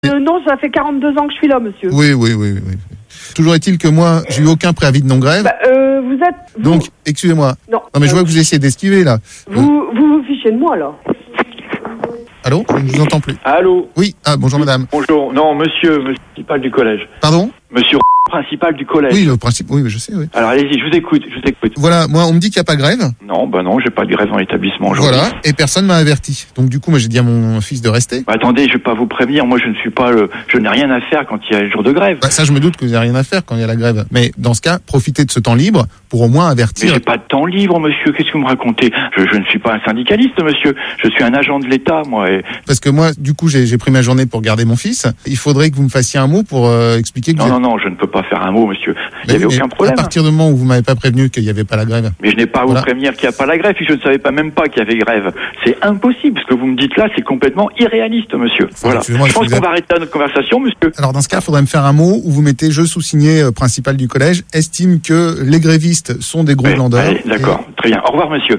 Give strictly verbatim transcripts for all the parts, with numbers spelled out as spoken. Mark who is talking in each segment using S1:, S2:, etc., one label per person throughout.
S1: Euh, non, ça fait quarante-deux ans que je suis là, monsieur.
S2: Oui, oui, oui, oui. Toujours est-il que moi, j'ai eu aucun préavis de non-grève.
S1: Bah, euh, vous êtes... Vous...
S2: Donc, excusez-moi.
S1: Non.
S2: Non, mais je
S1: euh,
S2: vois que vous essayez d'esquiver, là.
S1: Vous, vous vous fichez de moi, là.
S2: Allô? Je ne vous entends plus.
S3: Allô?
S2: Oui. Ah, bonjour, madame.
S3: Bonjour. Non, monsieur, monsieur principal du collège.
S2: Pardon?
S3: Monsieur principal du collège.
S2: Oui, le principe, oui, je sais, oui.
S3: Alors, allez-y, je vous écoute, je vous écoute.
S2: Voilà, moi, on me dit qu'il n'y a pas grève.
S3: Non, bah non, j'ai pas de grève dans l'établissement aujourd'hui.
S2: Voilà, et personne m'a averti. Donc, du coup, moi, j'ai dit à mon fils de rester.
S3: Bah, attendez, je vais pas vous prévenir, moi je ne suis pas le... je n'ai rien à faire quand il y a le jour de grève.
S2: Bah, ça, je me doute que vous n'avez rien à faire quand il y a la grève. Mais dans ce cas, profitez de ce temps libre pour au moins
S3: Mais
S2: avertir.
S3: j'ai pas de temps libre, monsieur, qu'est-ce que vous me racontez? je, je ne suis pas un syndicaliste, monsieur, je suis un agent de l'État, moi. Et...
S2: Parce que moi, du coup, j'ai, j'ai pris ma journée pour garder mon fils. Il faudrait que vous me fassiez un mot pour euh, expliquer que
S3: Non,
S2: vous
S3: non,
S2: êtes...
S3: non, je ne peux pas faire un mot, monsieur. Il n'y
S2: Mais
S3: avait
S2: oui,
S3: aucun
S2: mais
S3: problème.
S2: À partir du moment où vous m'avez pas prévenu qu'il n'y avait pas la grève.
S3: Mais je n'ai pas à
S2: Voilà.
S3: vous prévenir qu'il n'y a pas la grève, puis je ne savais pas même pas qu'il y avait grève. C'est impossible, ce que vous me dites là, c'est complètement irréaliste, monsieur. Voilà.
S2: excusez-moi,
S3: Je pense
S2: excusez-
S3: qu'on va arrêter notre conversation, monsieur.
S2: Alors dans ce cas, il faudrait me faire un mot où vous mettez je sous-signé euh, principal du collège estime que les grévistes sont des gros
S3: Ouais,
S2: glandeurs.
S3: allez, d'accord, très bien. Au revoir, monsieur.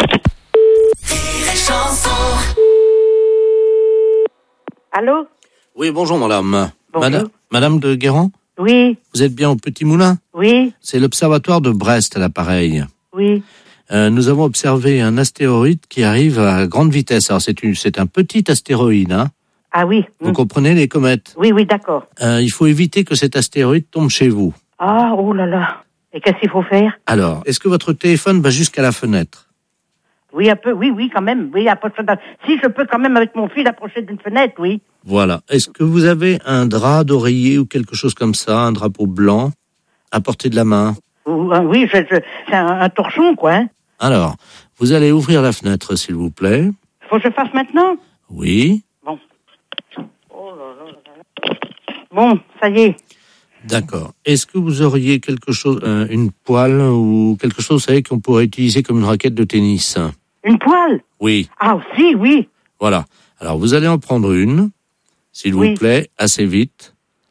S1: Allô?
S4: Oui, bonjour madame.
S1: Bonjour.
S4: Madame, madame de Guérand,
S1: Oui,
S4: vous êtes bien au Petit Moulin?
S1: oui,
S4: C'est l'observatoire de Brest à l'appareil.
S1: oui.
S4: Euh, nous avons observé un astéroïde qui arrive à grande vitesse. Alors c'est, une, c'est un petit astéroïde, hein.
S1: Ah oui.
S4: Vous
S1: mm.
S4: comprenez les comètes?
S1: Oui, oui, d'accord.
S4: Euh, il faut éviter que cet astéroïde tombe chez vous.
S1: Ah, oh là là. Et qu'est-ce qu'il faut faire?
S4: Alors, est-ce que votre téléphone va jusqu'à la fenêtre?
S1: Oui, un peu, oui, oui, quand même. Oui, approche d'un- Si je peux quand même avec mon fil approcher d'une fenêtre, oui.
S4: Voilà. Est-ce que vous avez un drap d'oreiller ou quelque chose comme ça, un drapeau blanc, à portée de la main?
S1: Ou- euh, Oui, je, je- c'est un, un torchon, quoi. Hein.
S4: Alors, vous allez ouvrir la fenêtre, s'il vous plaît.
S1: Faut que je fasse maintenant?
S4: Oui.
S1: Bon. Oh là là là là. Bon, ça y est.
S4: D'accord. Est-ce que vous auriez quelque chose, euh, une poêle ou quelque chose, vous savez, qu'on pourrait utiliser comme une raquette de tennis?
S1: Une poêle?
S4: Oui.
S1: Ah, aussi, oui.
S4: Voilà. Alors, vous allez en prendre une, s'il
S1: Oui.
S4: vous plaît, assez vite.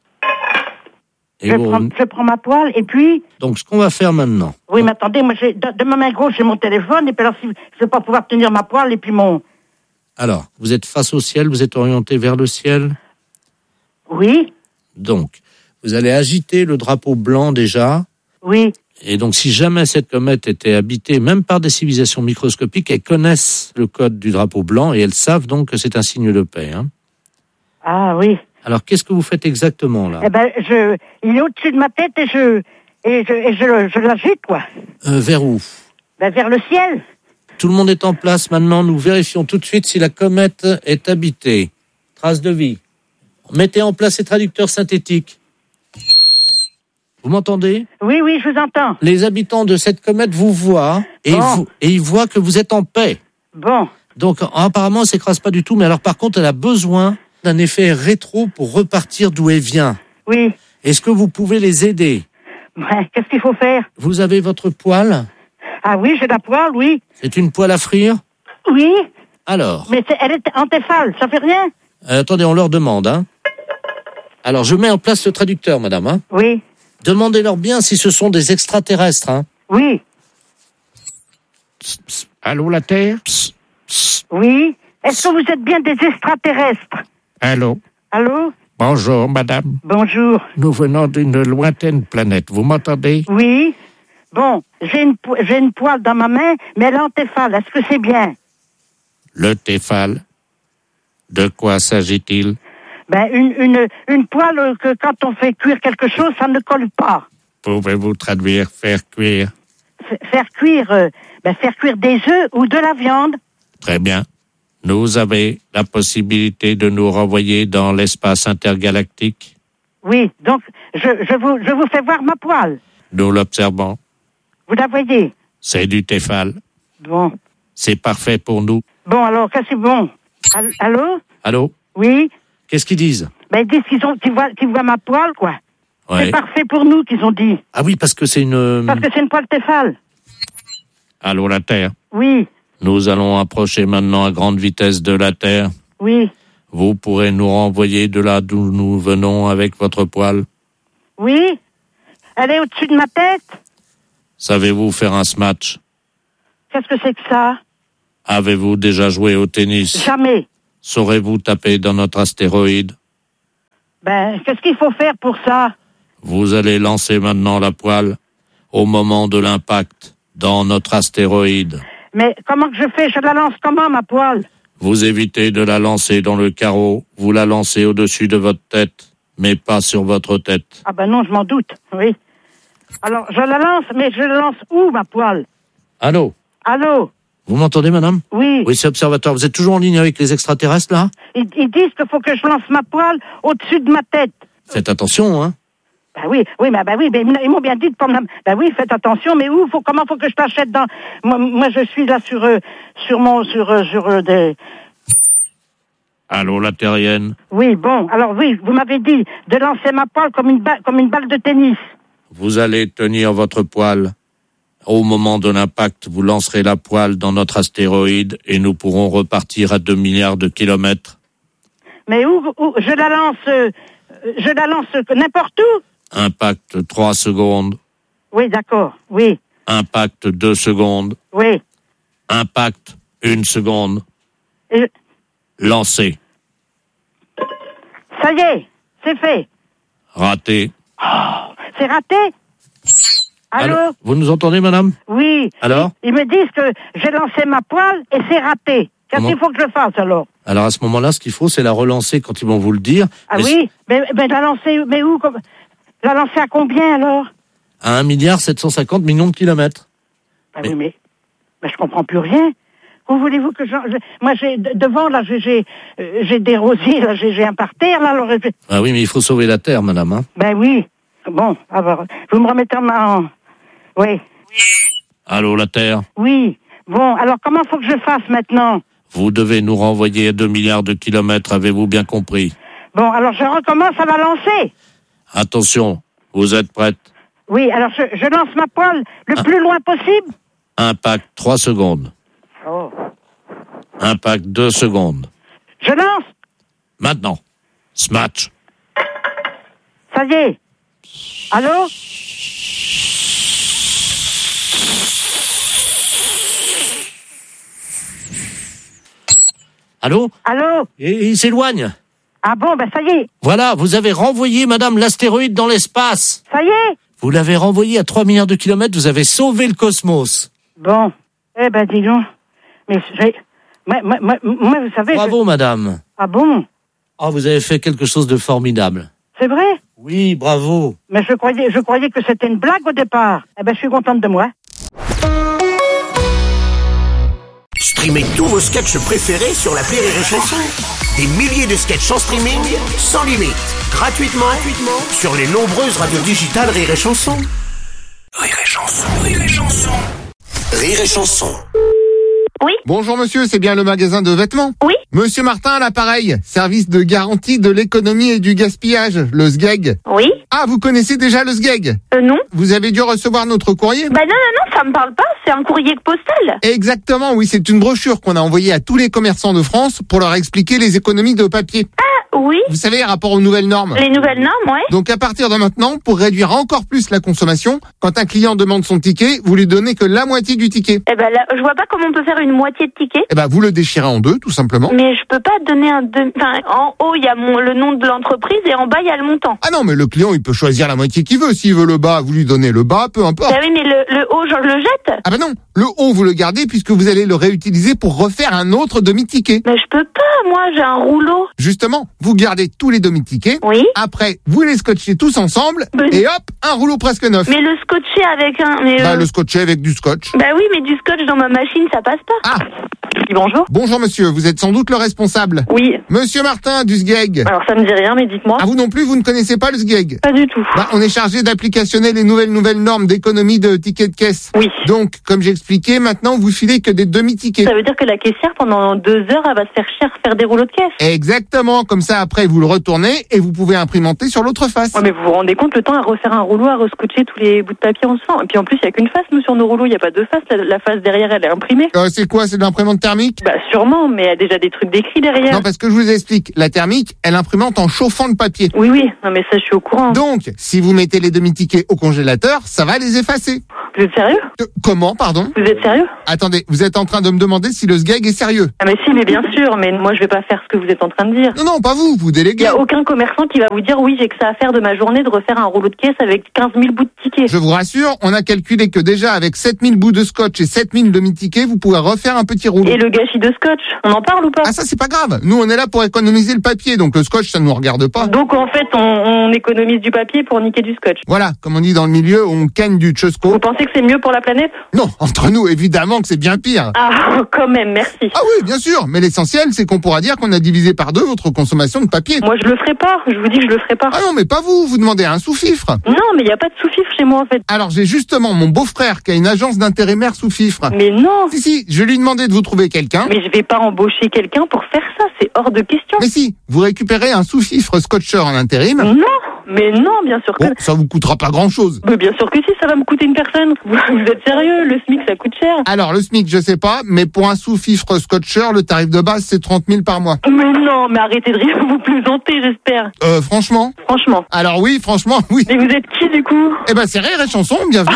S4: Et
S1: Je
S4: vous-
S1: prends, je prends ma poêle et puis...
S4: Donc, ce qu'on va faire maintenant.
S1: Oui, mais attendez, moi, j'ai, de, de ma main gauche, j'ai mon téléphone, et puis alors, si je ne vais pas pouvoir tenir ma poêle, et puis mon...
S4: Alors, vous êtes face au ciel, vous êtes orienté vers le ciel.
S1: Oui,
S4: Donc, vous allez agiter le drapeau blanc déjà.
S1: oui,
S4: Et donc, si jamais cette comète était habitée, même par des civilisations microscopiques, elles connaissent le code du drapeau blanc et elles savent donc que c'est un signe de paix. Hein.
S1: ah oui.
S4: Alors, qu'est-ce que vous faites exactement là?
S1: Eh ben, je, il est au-dessus de ma tête et je, et je, et je, le- je l'agite, quoi.
S4: euh, Vers où?
S1: Ben, vers le ciel.
S4: Tout le monde est en place maintenant. Nous vérifions tout de suite si la comète est habitée. Trace de vie. Mettez en place ces traducteurs synthétiques. Vous m'entendez?
S1: Oui, oui, je vous entends.
S4: Les habitants de cette comète vous voient et,
S1: Bon.
S4: vous- et ils voient que vous êtes en paix.
S1: Bon,
S4: Donc, apparemment, elle s'écrase pas du tout. Mais alors, par contre, elle a besoin d'un effet rétro pour repartir d'où elle vient.
S1: oui.
S4: Est-ce que vous pouvez les aider?
S1: Ouais, qu'est-ce qu'il faut faire?
S4: Vous avez votre poêle?
S1: Ah oui, j'ai la poêle, oui.
S4: C'est une poêle à frire?
S1: Oui,
S4: Alors,
S1: mais c'est, elle est en téfale, ça fait rien?
S4: euh, attendez, on leur demande. Hein. Alors, je mets en place le traducteur, madame. Hein.
S1: Oui,
S4: Demandez-leur bien si ce sont des extraterrestres. Hein.
S1: oui,
S5: Allô, la Terre?
S1: oui. Est-ce que vous êtes bien des extraterrestres?
S5: Allô?
S1: Allô?
S5: Bonjour, madame.
S1: Bonjour.
S5: Nous venons d'une lointaine planète. Vous m'entendez?
S1: Oui. Bon, j'ai une, po- j'ai une poêle dans ma main, mais elle est en téfale. Est-ce que c'est bien?
S5: Le Téphal. De quoi s'agit-il?
S1: Ben, une, une, une poêle que quand on fait cuire quelque chose, ça ne colle pas.
S5: Pouvez-vous traduire faire cuire?
S1: F- faire cuire, euh, ben, faire cuire des œufs ou de la viande.
S5: Très bien. Nous avez la possibilité de nous renvoyer dans l'espace intergalactique.
S1: Oui, donc, je, je vous, je vous fais voir ma poêle.
S5: Nous l'observons.
S1: Vous la voyez?
S5: C'est du Téphal.
S1: Bon.
S5: C'est parfait pour nous.
S1: Bon, alors, qu'est-ce que c'est bon? All- Allô?
S4: Allô?
S1: Oui?
S4: Qu'est-ce qu'ils disent?
S1: Ben, ils disent qu'ils ont, qu'ils voient, qu'ils voient ma poêle, quoi.
S4: Ouais.
S1: C'est parfait pour nous, qu'ils ont dit.
S4: Ah oui, parce que c'est une...
S1: Parce que c'est une poêle téfale.
S5: Allô, la Terre?
S1: Oui,
S4: Nous allons approcher maintenant à grande vitesse de la Terre.
S1: oui,
S4: Vous pourrez nous renvoyer de là d'où nous venons avec votre poêle.
S1: oui. Elle est au-dessus de ma tête.
S4: Savez-vous faire un smash?
S1: Qu'est-ce que c'est que ça?
S4: Avez-vous déjà joué au tennis?
S1: Jamais.
S4: Saurez-vous taper dans notre astéroïde?
S1: Ben, qu'est-ce qu'il faut faire pour ça?
S5: Vous allez lancer maintenant la poêle au moment de l'impact dans notre astéroïde.
S1: Mais comment que je fais? Je la lance comment, ma poêle?
S5: Vous évitez de la lancer dans le carreau, vous la lancez au-dessus de votre tête, mais pas sur votre tête.
S1: Ah ben non, je m'en doute, oui. Alors, je la lance, mais je la lance où, ma poêle?
S4: Allô?
S1: Allô?
S4: Vous m'entendez, madame?
S1: Oui.
S4: Oui, c'est Observatoire. Vous êtes toujours en ligne avec les extraterrestres, là?
S1: Ils, ils disent qu'il faut que je lance ma poêle au-dessus de ma tête.
S4: Faites attention, hein?
S1: Ben oui, oui, mais ben oui, mais ils m'ont bien dit de prendre la... Ben oui, faites attention, mais où, faut, comment faut que je t'achète dans... Moi, moi, je suis là sur, euh, sur mon, sur, euh, sur euh, des...
S5: Allô, la terrienne?
S1: Oui, bon, alors oui, vous m'avez dit de lancer ma poêle comme une balle, comme une balle de tennis.
S5: Vous allez tenir votre poêle. Au moment de l'impact, vous lancerez la poêle dans notre astéroïde et nous pourrons repartir à deux milliards de kilomètres.
S1: Mais où, où je la lance, euh, je la lance n'importe où?
S5: Impact trois secondes.
S1: Oui, d'accord, oui,
S5: Impact deux secondes.
S1: oui.
S5: Impact une seconde.
S1: Et
S5: Lancé.
S1: ça y est, c'est fait.
S5: Raté.
S1: C'est raté? Allô?
S4: Allô? Vous nous entendez, madame?
S1: Oui.
S4: Alors?
S1: Ils, ils me disent que j'ai lancé ma poêle et c'est raté. Qu'est-ce
S4: Comment?
S1: qu'il faut que je fasse alors?
S4: Alors, à ce moment-là, ce qu'il faut, c'est la relancer quand ils vont vous le dire.
S1: Ah
S4: Mais
S1: oui? Mais, mais la lancer, mais où? comme- La lancer à combien alors?
S4: À un milliard sept cent cinquante millions de kilomètres.
S1: Ah
S4: Mais-
S1: oui, mais, mais je comprends plus rien. Où voulez-vous que je... je- moi, j'ai de- devant, là, j'ai j'ai euh, j'ai des rosiers, là, j'ai j'ai un parterre, là, alors... je-
S4: Ah oui, mais il faut sauver la Terre, madame, hein?
S1: Ben oui. Bon, alors, vous me remettez en... en- Oui,
S5: Allô, la Terre?
S1: oui. Bon, alors, comment faut que je fasse maintenant?
S5: Vous devez nous renvoyer à deux milliards de kilomètres, avez-vous bien compris?
S1: Bon, alors, je recommence à la lancer.
S5: Attention, vous êtes prête?
S1: Oui, alors, je, je lance ma poêle le
S5: Ah.
S1: plus loin possible.
S5: Impact trois secondes.
S1: Oh.
S5: Impact deux secondes.
S1: Je lance.
S5: Maintenant. Smash.
S1: Ça y est. Allô?
S4: Allô?
S1: Allô?
S4: Et il s'éloigne.
S1: Ah bon, ben ça y est.
S4: Voilà, vous avez renvoyé, madame, l'astéroïde dans l'espace.
S1: Ça y est.
S4: Vous l'avez renvoyé à trois milliards de kilomètres, vous avez sauvé le cosmos.
S1: Bon. Eh ben, dis donc. Mais j'ai... Moi, moi, moi, moi, vous savez...
S4: Bravo,
S1: je-
S4: madame.
S1: Ah bon?
S4: Ah, vous avez fait quelque chose de formidable.
S1: C'est vrai?
S4: Oui, bravo.
S1: Mais je croyais, je croyais que c'était une blague au départ. Eh ben, je suis contente de moi.
S6: Streamez tous vos sketchs préférés sur l'appli Rire et Chanson. Des milliers de sketchs en streaming, sans limite, gratuitement, gratuitement sur les nombreuses radios digitales Rire et Chanson. Rire et Chanson, Rire et Chanson. Rire et Chanson.
S7: Oui.
S2: Bonjour monsieur, c'est bien le magasin de vêtements?
S7: Oui.
S2: Monsieur Martin à l'appareil, service de garantie de l'économie et du gaspillage, le S G E G.
S7: Oui.
S2: Ah, vous connaissez déjà le S G E G?
S7: Euh, non.
S2: Vous avez dû recevoir notre courrier?
S7: Bah non, non, non, ça me parle pas, c'est un courrier postal.
S2: Exactement, oui, c'est une brochure qu'on a envoyée à tous les commerçants de France pour leur expliquer les économies de papier.
S7: Ah, oui.
S2: Vous savez, rapport aux nouvelles normes.
S7: Les nouvelles normes, ouais.
S2: Donc à partir de maintenant, pour réduire encore plus la consommation, quand un client demande son ticket, vous lui donnez que la moitié du ticket.
S7: Eh ben là, je vois pas comment on peut faire une moitié de ticket.
S2: Eh ben, vous le déchirez en deux, tout simplement.
S7: Mais je peux pas donner un demi... Enfin, en haut, il y a mon, le nom de l'entreprise et en bas, il y a le montant.
S2: Ah non, mais le client, il peut choisir la moitié qu'il veut. S'il veut le bas, vous lui donnez le bas, peu importe.
S7: Bah oui, mais le, le haut, je le jette.
S2: Ah ben non, le haut, vous le gardez puisque vous allez le réutiliser pour refaire un autre demi-ticket.
S7: Mais je peux pas, moi, j'ai un rouleau.
S2: Justement, vous gardez tous les demi-tickets.
S7: Oui.
S2: Après, vous les scotchez tous ensemble.
S7: Ben-
S2: Et hop, un rouleau presque neuf.
S7: Mais le scotcher avec un... Mais
S2: Bah,
S7: euh,
S2: le scotcher avec du scotch.
S7: bah oui, mais du scotch dans ma machine, ça passe pas.
S2: Ah,
S8: Bonjour.
S2: bonjour monsieur, vous êtes sans doute le responsable.
S8: Oui.
S2: Monsieur Martin du S G E G.
S8: Alors ça me dit rien, mais dites-moi.
S2: Ah, vous non plus, vous ne connaissez pas le S G E G.
S8: Pas du tout.
S2: Bah, on est chargé d'applicationner les nouvelles nouvelles normes d'économie de tickets de caisse.
S8: Oui.
S2: Donc, comme j'expliquais, maintenant, vous filez que des demi-tickets.
S8: Ça veut dire que la caissière, pendant deux heures, elle va se faire cher faire des rouleaux de caisse.
S2: Exactement, comme ça, après, vous le retournez et vous pouvez imprimenter sur l'autre face.
S8: Ouais, mais vous vous rendez compte le temps à refaire un rouleau, à rescotcher tous les bouts de papier ensemble. Et puis en plus, il n'y a qu'une face, nous, sur nos rouleaux. Il n'y a pas deux faces. La, la face derrière, elle est imprimée.
S2: Euh, c'est quoi, c'est de l'imprimante thermique?
S8: Bah sûrement, mais il y a déjà des trucs décrits derrière.
S2: Non, parce que je vous explique, la thermique, elle imprimante en chauffant le papier.
S8: Oui, oui. Non, mais ça, je suis au courant.
S2: Donc, si vous mettez les demi-tickets au congélateur, ça va les effacer.
S8: Vous êtes sérieux?
S2: Euh, comment, pardon?
S8: Vous êtes sérieux?
S2: Attendez, vous êtes en train de me demander si le S G E G est sérieux?
S8: Ah mais si, mais bien sûr. Mais moi, je vais pas faire ce que vous êtes en train de dire.
S2: Non, non, pas vous. vous, vous
S8: Il
S2: déléguez.
S8: n'y a aucun commerçant qui va vous dire oui, j'ai que ça à faire de ma journée de refaire un rouleau de caisse avec quinze mille bouts de tickets.
S2: Je vous rassure, on a calculé que déjà avec sept mille bouts de scotch et sept mille demi-tickets, vous pouvez refaire un petit rouleau.
S8: Et le gâchis de scotch, on en parle ou pas?
S2: Ah ça c'est pas grave, nous on est là pour économiser le papier, donc le scotch ça ne nous regarde pas.
S8: Donc en fait, on, on économise du papier pour niquer du scotch.
S2: Voilà, comme on dit dans le milieu, on cagne du Chusco.
S8: Vous pensez que c'est mieux pour la planète?
S2: Non, entre nous évidemment que c'est bien pire.
S8: Ah, quand même, merci.
S2: Ah oui, bien sûr, mais l'essentiel c'est qu'on pourra dire qu'on a divisé par deux votre consommation de papier.
S8: Moi je le ferai pas, je vous dis que je le ferai pas.
S2: Ah non, mais pas vous, vous demandez un sous-fifre.
S8: Non, mais il n'y a pas de sous-fifre chez moi en fait.
S2: Alors j'ai justement mon beau-frère qui a une agence d'intérimaire sous-fifre.
S8: Mais non.
S2: Si, si, je lui ai demandé de vous trouver quelqu'un.
S8: Mais je vais pas embaucher quelqu'un pour faire ça, c'est hors de question.
S2: Mais si, vous récupérez un sous-fifre scotcher en intérim.
S8: Non, mais non, bien sûr que...
S2: Bon, ça vous coûtera pas grand-chose.
S8: Mais bien sûr que si, ça va me coûter une personne. Vous êtes sérieux, le SMIC ça coûte cher.
S2: Alors le SMIC, je sais pas, mais pour un sous-fifre scotcher, le tarif de base c'est trente mille par mois.
S8: Mais non, mais arrêtez de rire, vous plaisantez, j'espère.
S2: Euh, franchement
S8: Franchement.
S2: Alors oui, franchement, oui.
S8: Mais vous êtes qui du coup?
S2: Eh ben c'est Rire et Chanson, bienvenue.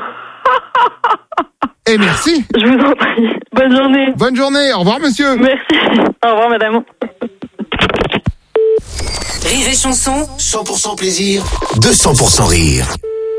S2: Et merci.
S8: Je vous en prie. Bonne journée.
S2: Bonne journée, au revoir monsieur.
S8: Merci. Au revoir madame.
S9: Rire et Chanson,
S6: cent pour cent plaisir, deux cents pour cent rire.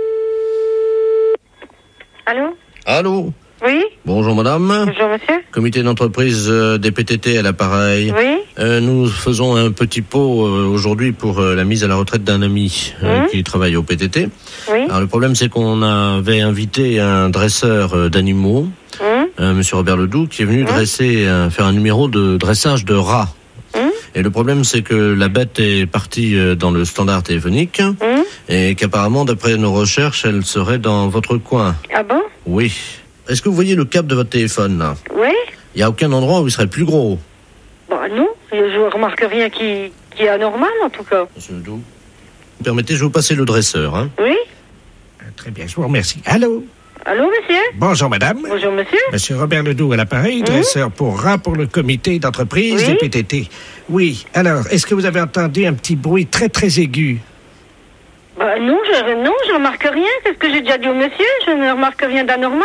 S7: Allô?
S5: Allô?
S7: Oui?
S5: Bonjour madame.
S7: Bonjour monsieur?
S5: Comité d'entreprise euh, des P T T à l'appareil.
S7: Oui?
S5: Euh, nous faisons un petit pot euh, aujourd'hui pour euh, la mise à la retraite d'un ami euh,
S7: Mmh.
S5: qui travaille au P T T.
S7: Oui?
S5: Alors le problème c'est qu'on avait invité un dresseur euh, d'animaux,
S7: Mmh.
S5: euh, monsieur Robert Ledoux, qui est venu
S7: Mmh.
S5: dresser, euh, faire un numéro de dressage de rats.
S7: Mmh.
S5: Et le problème c'est que la bête est partie euh, dans le standard téléphonique
S7: Mmh.
S5: et qu'apparemment d'après nos recherches elle serait dans votre coin.
S7: Ah bon?
S5: Oui. Est-ce que vous voyez le câble de votre téléphone là?
S7: Oui?
S5: Il n'y a aucun endroit où il serait plus gros.
S7: Bah non, je remarque rien qui, qui est anormal en tout cas.
S5: Monsieur Ledoux, vous permettez, je vais vous passer le dresseur. Hein.
S7: Oui?
S10: Très bien, je vous remercie. Allô?
S7: Allô monsieur?
S10: Bonjour madame.
S7: Bonjour monsieur?
S10: Monsieur Robert Ledoux à l'appareil, dresseur pour rats pour le comité d'entreprise
S7: Oui.
S10: des P T T. Oui, alors, est-ce que vous avez entendu un petit bruit très très aigu?
S7: Bah non, je, non, je remarque rien. C'est ce que j'ai déjà dit au monsieur. Je ne remarque rien d'anormal.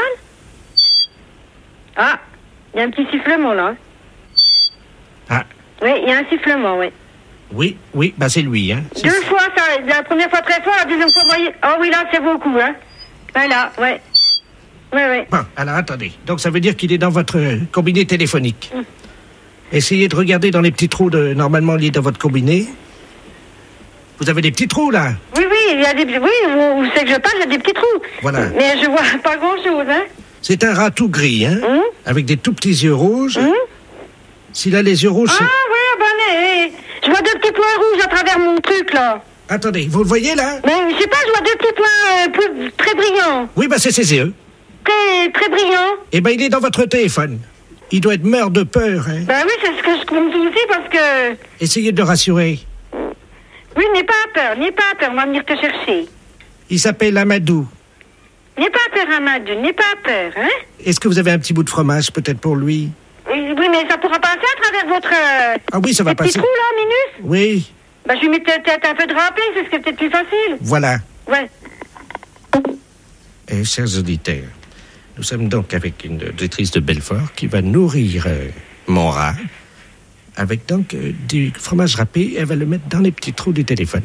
S7: Ah, il y a un petit sifflement là.
S10: Ah,
S7: Oui, il y a un sifflement, oui.
S10: oui, oui, bah c'est lui, hein. C'est-
S7: Deux fois, ça, la première fois très fort, la deuxième fois moyen. Oh oui, là, c'est beaucoup, hein. Voilà, ouais. Ouais, ouais.
S10: Bon, alors attendez. Donc ça veut dire qu'il est dans votre euh, combiné téléphonique.
S7: Mm.
S10: Essayez de regarder dans les petits trous de, normalement liés dans votre combiné. Vous avez des petits trous là?
S7: Oui, oui, il y a des... Oui, vous, vous savez que je parle, il y a des petits trous.
S10: Voilà.
S7: Mais je vois pas grand-chose, hein.
S10: C'est un rat tout gris, hein,
S7: Hum,
S10: avec des tout petits yeux rouges.
S7: hum.
S10: S'il a les yeux rouges,
S7: Ah,
S10: c'est-
S7: oui, ben, eh, je vois deux petits points rouges à travers mon truc, là.
S10: attendez, vous le voyez là?
S7: Mais je sais pas, je vois deux petits points euh, plus- très brillants.
S10: Oui, bah c'est ses yeux.
S7: Très, très brillants.
S10: Eh ben il est dans votre téléphone. Il doit être mort de peur, hein.
S7: Ben oui, c'est ce que je compte aussi parce que...
S10: Essayez de le rassurer.
S7: Oui, n'aie pas peur, n'aie pas peur, on va venir te chercher.
S10: Il s'appelle Amadou.
S7: N'aie pas peur, Amadou, n'aie pas peur, hein.
S10: Est-ce que vous avez un petit bout de fromage peut-être pour lui?
S7: Oui, oui, mais ça pourra passer à travers votre... euh,
S10: Ah oui, ça va
S7: ces petits
S10: passer.
S7: trous, là, minus.
S10: Oui,
S7: Ben, je lui mets peut-être un peu de râpé, c'est ce qui est peut-être plus facile.
S10: voilà.
S7: Ouais.
S10: Eh, chers auditeurs, nous sommes donc avec une auditrice de Belfort qui va nourrir euh, mon rat avec donc euh, du fromage râpé. Elle va le mettre dans les petits trous du téléphone.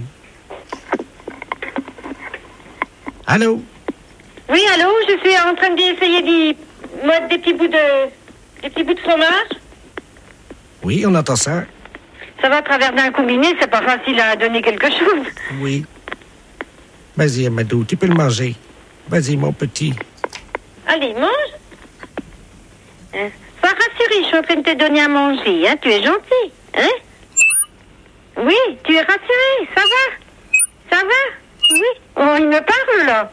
S10: Allô?
S7: Oui, allô, je suis en train d'essayer d'y mettre des petits bouts de... des petits bouts de fromage.
S10: Oui, on entend ça.
S7: Ça va à travers d'un combiné, c'est pas facile à donner quelque chose.
S10: Oui. Vas-y, Amadou, tu peux le manger. Vas-y, mon petit.
S7: Allez, mange. Hein? Sois rassuré, je suis en train de te donner à manger, hein. Tu es gentil, hein? Oui, tu es rassuré, ça va? Ça va? Oui. Oh, il me parle, là.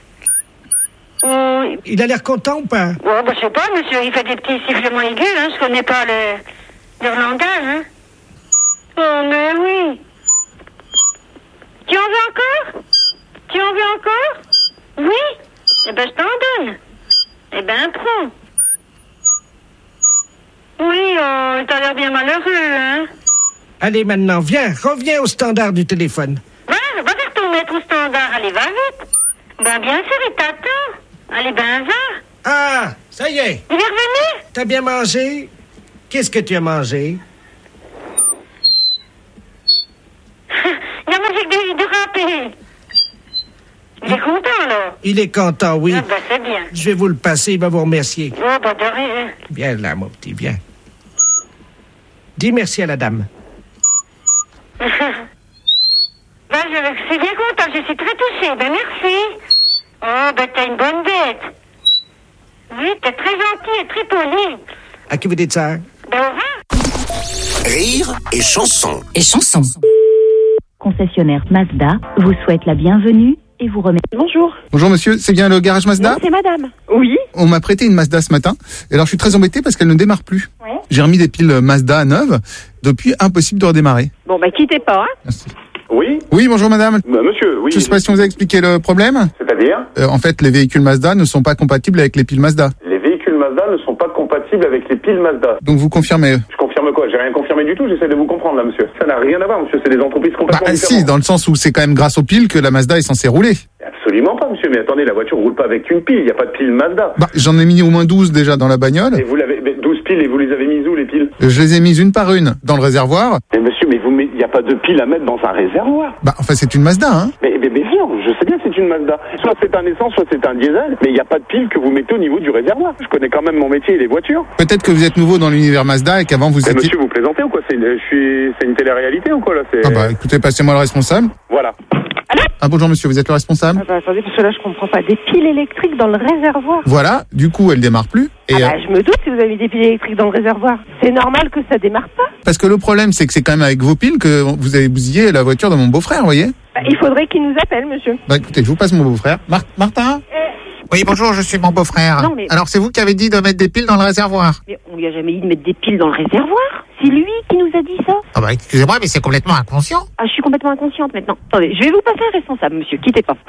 S7: Oh,
S10: Il a l'air content ou pas?
S7: oh, bah, je sais pas, monsieur, il fait des petits sifflements aigus, hein. Je connais pas le... leur langage, hein. Oh, mais oui. Tu en veux encore? Tu en veux encore? Oui? Eh ben, je t'en donne. Eh ben, prends. Oui, oh, t'as l'air bien malheureux, hein.
S10: Allez, maintenant, viens, reviens au standard du téléphone.
S7: Va, va faire ton maître au standard. Allez, va vite. Ben, bien sûr, il t'attend. Allez, ben, va.
S10: Ah, ça y est,
S7: Il est revenu?
S10: t'as bien mangé? Qu'est-ce que tu as mangé? Il est content, oui.
S7: Ah, bah, c'est bien.
S10: Je vais vous le passer, il va vous remercier.
S7: Oh, bah, de rien.
S10: Viens là, mon petit, viens. Dis merci à la dame.
S7: Ben, je suis bien content, je suis très touchée. Ben, merci. Oh, ben, t'as une bonne bête. Oui, t'es très gentil et très poli.
S10: À qui vous dites ça?
S7: Ben, au revoir.
S6: Rire et chanson.
S9: Et chanson.
S11: Concessionnaire Mazda vous souhaite la bienvenue et vous remercie.
S8: Bonjour.
S2: Bonjour monsieur, c'est bien le garage Mazda?
S8: Non, c'est madame. Oui.
S2: On m'a prêté une Mazda ce matin. Et alors je suis très embêté parce qu'elle ne démarre plus.
S8: Ouais.
S2: J'ai remis des piles Mazda neuves. Depuis, impossible de redémarrer.
S8: Bon, bah, quittez pas, hein.
S2: Merci.
S12: Oui.
S2: Oui, bonjour madame.
S12: Bah, monsieur, oui.
S2: Je sais pas si on vous a expliqué le problème.
S12: C'est-à-dire
S2: Euh, en fait, les véhicules Mazda ne sont pas compatibles avec les piles Mazda.
S12: Les véhicules Mazda ne sont pas compatibles avec les piles Mazda.
S2: Donc vous confirmez?
S12: Je confirme quoi? J'ai rien confirmé du tout, j'essaie de vous comprendre là, monsieur. Ça n'a rien à voir, monsieur, c'est des entreprises complètement
S2: Bah
S12: différentes.
S2: si, dans le sens où c'est quand même grâce aux piles que la Mazda est censée rouler.
S12: Absolument pas, monsieur, mais attendez, la voiture roule pas avec une pile, il n'y a pas de pile Mazda.
S2: Bah j'en ai mis au moins douze déjà dans la bagnole.
S12: Et vous l'avez, mais douze piles, et vous les avez mises où, les piles?
S2: Je les ai mises une par une dans le réservoir.
S12: Mais monsieur, mais vous, il n'y a pas de pile à mettre dans un réservoir.
S2: Bah enfin c'est une Mazda, hein.
S12: Mais, mais, mais bien, je sais bien que c'est une Mazda. Soit c'est un essence, soit c'est un diesel, mais il n'y a pas de pile que vous mettez au niveau du réservoir. Je connais quand même mon métier et les voitures.
S2: Peut-être que vous êtes nouveau dans l'univers Mazda et qu'avant vous
S12: Mais
S2: étiez...
S12: monsieur, vous plaisantez ou quoi? C'est une, je suis, c'est une télé-réalité ou quoi là? C'est...
S2: Ah bah écoutez, passez-moi le responsable.
S12: Voilà.
S2: Ah bonjour monsieur, vous êtes le responsable?
S8: Ah bah, attendez, parce que là, je comprends pas. Des piles électriques dans le réservoir.
S2: Voilà, du coup elle démarre plus. Et
S8: Ah bah,
S2: euh,
S8: je me doute si vous avez mis des piles électriques dans le réservoir. C'est normal que ça démarre pas.
S2: parce que le problème c'est que c'est quand même avec vos piles que vous avez bousillé la voiture de mon beau-frère, vous voyez?
S8: Bah, il faudrait qu'il nous appelle, monsieur.
S2: Bah écoutez, je vous passe mon beau-frère. Mar- Martin? Oui bonjour, je suis mon beau-frère.
S8: Non, mais-
S2: Alors c'est vous qui avez dit de mettre des piles dans le réservoir?
S8: Mais on lui a jamais dit de mettre des piles dans le réservoir. C'est lui qui nous a dit ça.
S2: Ah bah excusez-moi, mais c'est complètement inconscient.
S8: Ah, je suis complètement inconsciente maintenant. Attendez, je vais vous passer un responsable, monsieur. Quittez pas.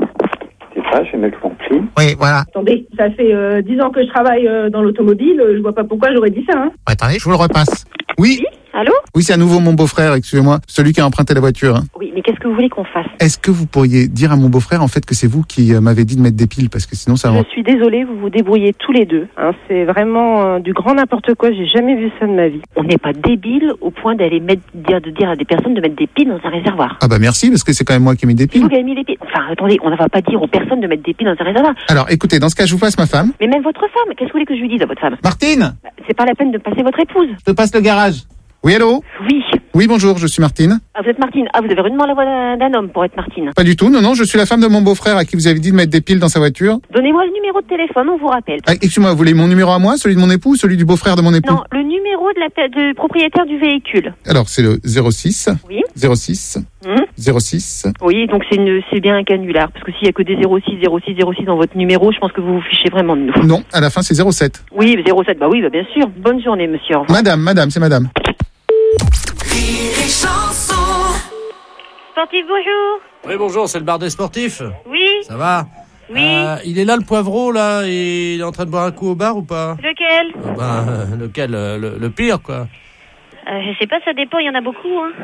S12: C'est ça, je vais mettre mon pli.
S2: Oui, voilà.
S8: Attendez, ça fait euh, dix ans que je travaille euh, dans l'automobile. euh, Je vois pas pourquoi j'aurais dit ça, hein.
S2: Attendez, je vous le repasse. Oui.
S8: Allô?
S2: Oui, c'est à nouveau mon beau-frère, excusez-moi, celui qui a emprunté la voiture. hein.
S8: Oui, mais qu'est-ce que vous voulez qu'on fasse?
S2: Est-ce que vous pourriez dire à mon beau-frère en fait que c'est vous qui euh, m'avez dit de mettre des piles parce que sinon ça va.
S8: Je suis désolée, vous vous débrouillez tous les deux. Hein. C'est vraiment euh, du grand n'importe quoi. J'ai jamais vu ça de ma vie. On n'est pas débile au point d'aller mettre, dire, de dire à des personnes de mettre des piles dans un réservoir.
S2: Ah bah merci parce que c'est quand même moi qui ai mis des
S8: C'est
S2: piles.
S8: vous qui avez mis les piles. Enfin, attendez, on ne va pas dire aux personnes de mettre des piles dans un réservoir.
S2: Alors écoutez, dans ce cas je vous passe ma femme.
S8: Mais même votre femme, qu'est-ce que vous voulez que je lui dise à votre femme?
S2: Martine,
S8: Bah, c'est pas la peine de passer votre épouse.
S2: je te passe le garage. Oui, allô?
S8: Oui.
S2: Oui, bonjour, je suis Martine.
S8: Ah, vous êtes Martine. Ah, vous avez rudement la voix d'un d'un homme pour être Martine.
S2: Pas du tout, non, non, je suis la femme de mon beau-frère à qui vous avez dit de mettre des piles dans sa voiture.
S8: Donnez-moi le numéro de téléphone, on vous rappelle.
S2: Ah, excusez-moi, vous voulez mon numéro à moi, celui de mon époux ou celui du beau-frère de mon époux?
S8: Non, le numéro de la du propriétaire du véhicule.
S2: Alors c'est le zéro six.
S8: Oui.
S2: zéro six.
S8: Hum.
S2: zéro six.
S8: Oui, donc c'est une, c'est bien un canular. Parce que s'il y a que des zéro six, zéro six, zéro six dans votre numéro, je pense que vous vous fichez vraiment de nous.
S2: Non, à la fin c'est zéro sept.
S8: Oui, zéro sept, bah oui, bah bien sûr. Bonne journée, monsieur. Au revoir.
S2: Madame, madame, c'est madame.
S7: Sportif, bonjour.
S4: Oui, bonjour, c'est le bar des sportifs.
S7: Oui.
S4: Ça va?
S7: Oui.
S4: Euh, il est là, le poivreau, là, et il est en train de boire un coup au bar ou pas?
S7: Lequel?
S4: Euh, Ben, euh, lequel? euh, le, le pire, quoi.
S7: euh, Je sais pas, ça dépend, il y en a beaucoup, hein.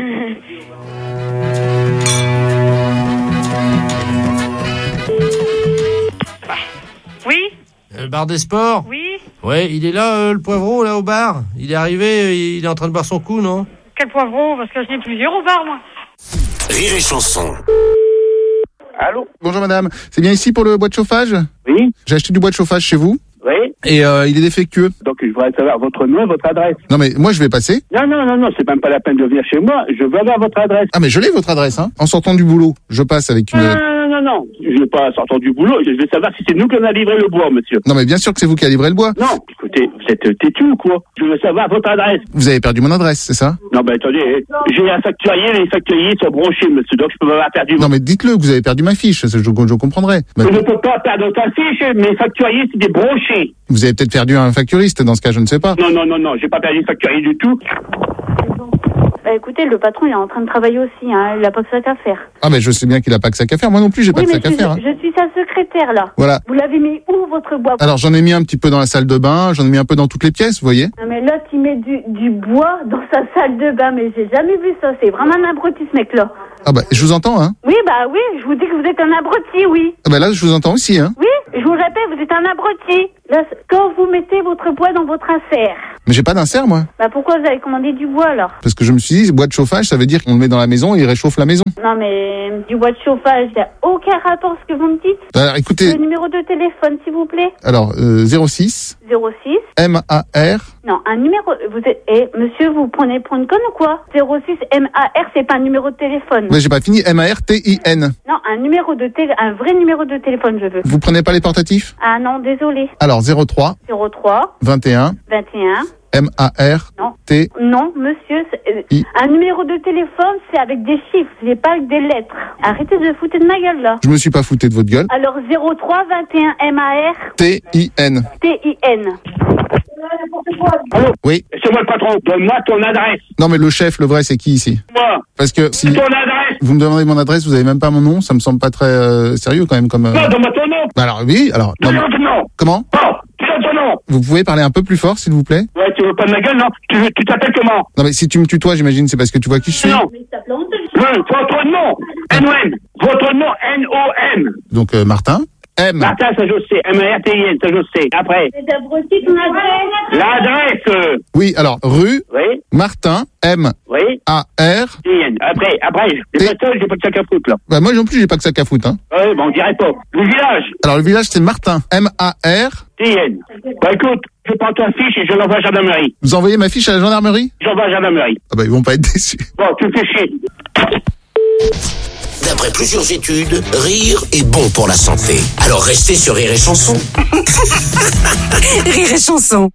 S7: Oui.
S4: Euh, Le bar des sports?
S7: Oui.
S4: Ouais, il est là, euh, le poivreau, là, au bar. Il est arrivé, euh, il est en train de boire son coup, non?
S7: Quel poivron? Parce que j'en ai plusieurs au bar, moi.
S6: Rire et chanson.
S12: Allô?
S2: Bonjour madame, c'est bien ici pour le bois de chauffage?
S12: Oui.
S2: J'ai acheté du bois de chauffage chez vous
S12: Oui.
S2: et euh, il est défectueux.
S12: Donc je voudrais savoir votre nom et votre adresse.
S2: Non mais moi je vais passer.
S12: Non, non, non, non, c'est même pas la peine de venir chez moi. Je veux avoir votre adresse.
S2: Ah mais je l'ai votre adresse, hein. En sortant du boulot, je passe avec une...
S12: Non, non, non, non. Je vais pas sortir du boulot. Je veux savoir si c'est nous qui on a livré le bois, monsieur.
S2: Non mais bien sûr que c'est vous qui avez livré le bois.
S12: Non. Écoutez, vous êtes têtu ou quoi? Je veux savoir votre adresse.
S2: Vous avez perdu mon adresse, c'est ça?
S12: Non, ben attendez, j'ai un facturier, les facturiers sont branchés, monsieur, donc je peux pas perdre du...
S2: Non mais dites-le que vous avez perdu ma fiche, je, je, je comprendrai. Mais
S12: Je ne peux pas perdre ta fiche, mes facturiers, c'est des brochés.
S2: vous avez peut-être perdu un facturiste dans ce cas, je ne sais pas.
S12: Non, non, non, non, j'ai pas perdu de facturier du tout.
S13: Bah écoutez, le patron il est en train de travailler aussi, hein. Il a pas que ça qu'à faire.
S2: Ah mais je sais bien qu'il a pas que ça qu'à faire, moi non plus j'ai pas
S13: Oui,
S2: que
S13: mais
S2: ça qu'à
S13: je,
S2: faire. hein.
S13: je suis sa secrétaire là.
S2: Voilà.
S13: Vous l'avez mis où votre bois?
S2: Alors j'en ai mis un petit peu dans la salle de bain, j'en ai mis un peu dans toutes les pièces, vous voyez.
S13: Non mais l'autre il met du, du bois dans sa salle de bain, mais j'ai jamais vu ça. C'est vraiment un abruti ce mec là.
S2: Ah bah je vous entends, hein.
S13: Oui bah oui, je vous dis que vous êtes un abruti, oui.
S2: Ah bah là je vous entends aussi, hein.
S13: Oui, je vous répète, vous êtes un abruti. Là, quand vous mettez votre bois dans votre insert.
S2: Mais j'ai pas d'insert, moi.
S13: Bah pourquoi vous avez commandé du bois alors?
S2: Parce que je me suis dit, bois de chauffage, ça veut dire qu'on le met dans la maison et il réchauffe la maison.
S13: Non mais du bois de chauffage, il n'y a aucun rapport ce que vous me dites.
S2: Alors écoutez.
S13: Le numéro de téléphone, s'il vous plaît.
S2: Alors, euh, zéro six.
S13: zéro six.
S2: M A R.
S13: Non, un numéro. Vous êtes. Eh, monsieur, vous prenez pour une conne ou quoi? zéro six M A R, c'est pas un numéro de téléphone.
S2: Mais j'ai pas fini. M A R T I N.
S13: Non, un numéro de télé, un vrai numéro de téléphone, je veux.
S2: Vous prenez pas les portatifs?
S13: Ah non, désolé.
S2: Alors zéro trois.
S13: zéro trois.
S2: vingt et un.
S13: vingt et un.
S2: M A R
S13: Non.
S2: T.
S13: Non, monsieur, c'est-
S2: I.
S13: un numéro de téléphone, c'est avec des chiffres, c'est pas avec des lettres. Arrêtez de foutre de ma gueule, là.
S2: Je me suis pas fouté de votre gueule.
S13: Alors, zéro trois vingt et un M A R
S2: T I N.
S13: T I N.
S12: Allô?
S2: Oui.
S12: C'est moi le patron. Donne-moi ton adresse.
S2: Non, mais le chef, le vrai, c'est qui ici?
S12: Moi.
S2: Parce que si
S12: Ton adresse.
S2: vous me demandez mon adresse, vous avez même pas mon nom, ça me semble pas très euh, sérieux quand même comme. euh,
S12: Non, donne-moi ton nom.
S2: Bah alors oui, alors. non,
S12: Donne-moi ton nom.
S2: Comment?
S12: Bon, tu donnes ton nom.
S2: Vous pouvez parler un peu plus fort, s'il vous plaît?
S12: Ouais, tu veux pas de ma gueule, non? Tu, veux- tu t'appelles comment?
S2: Non, mais si tu me tutoies, j'imagine, c'est parce que tu vois qui je suis.
S12: Non. Ouais, votre nom. N O M. Votre nom, N O M.
S2: Donc euh, Martin. M.
S12: Martin, ça je sais. M A R T I N, ça je sais. Après.
S13: C'est abruti ton adresse.
S12: L'adresse. euh,
S2: Oui, alors rue
S12: Oui.
S2: Martin M
S12: Oui.
S2: A R.
S12: T I N. Après, après, j'ai pas de seul, j'ai pas de sac à foutre, là.
S2: Bah moi non plus, j'ai pas que ça qu'à foutre. Hein.
S12: Ouais, bon, on dirait pas. Le village.
S2: Alors le village c'est Martin M A R.
S12: T I N. Bah écoute, je prends ta fiche et je l'envoie à la gendarmerie.
S2: Vous envoyez ma fiche à la gendarmerie?
S12: J'envoie à la gendarmerie.
S2: Ah bah ils vont pas être déçus.
S12: Bon, tu me fais chier.
S6: D'après plusieurs études, rire est bon pour la santé. Alors restez sur Rire et Chanson.
S9: Rire et Chanson.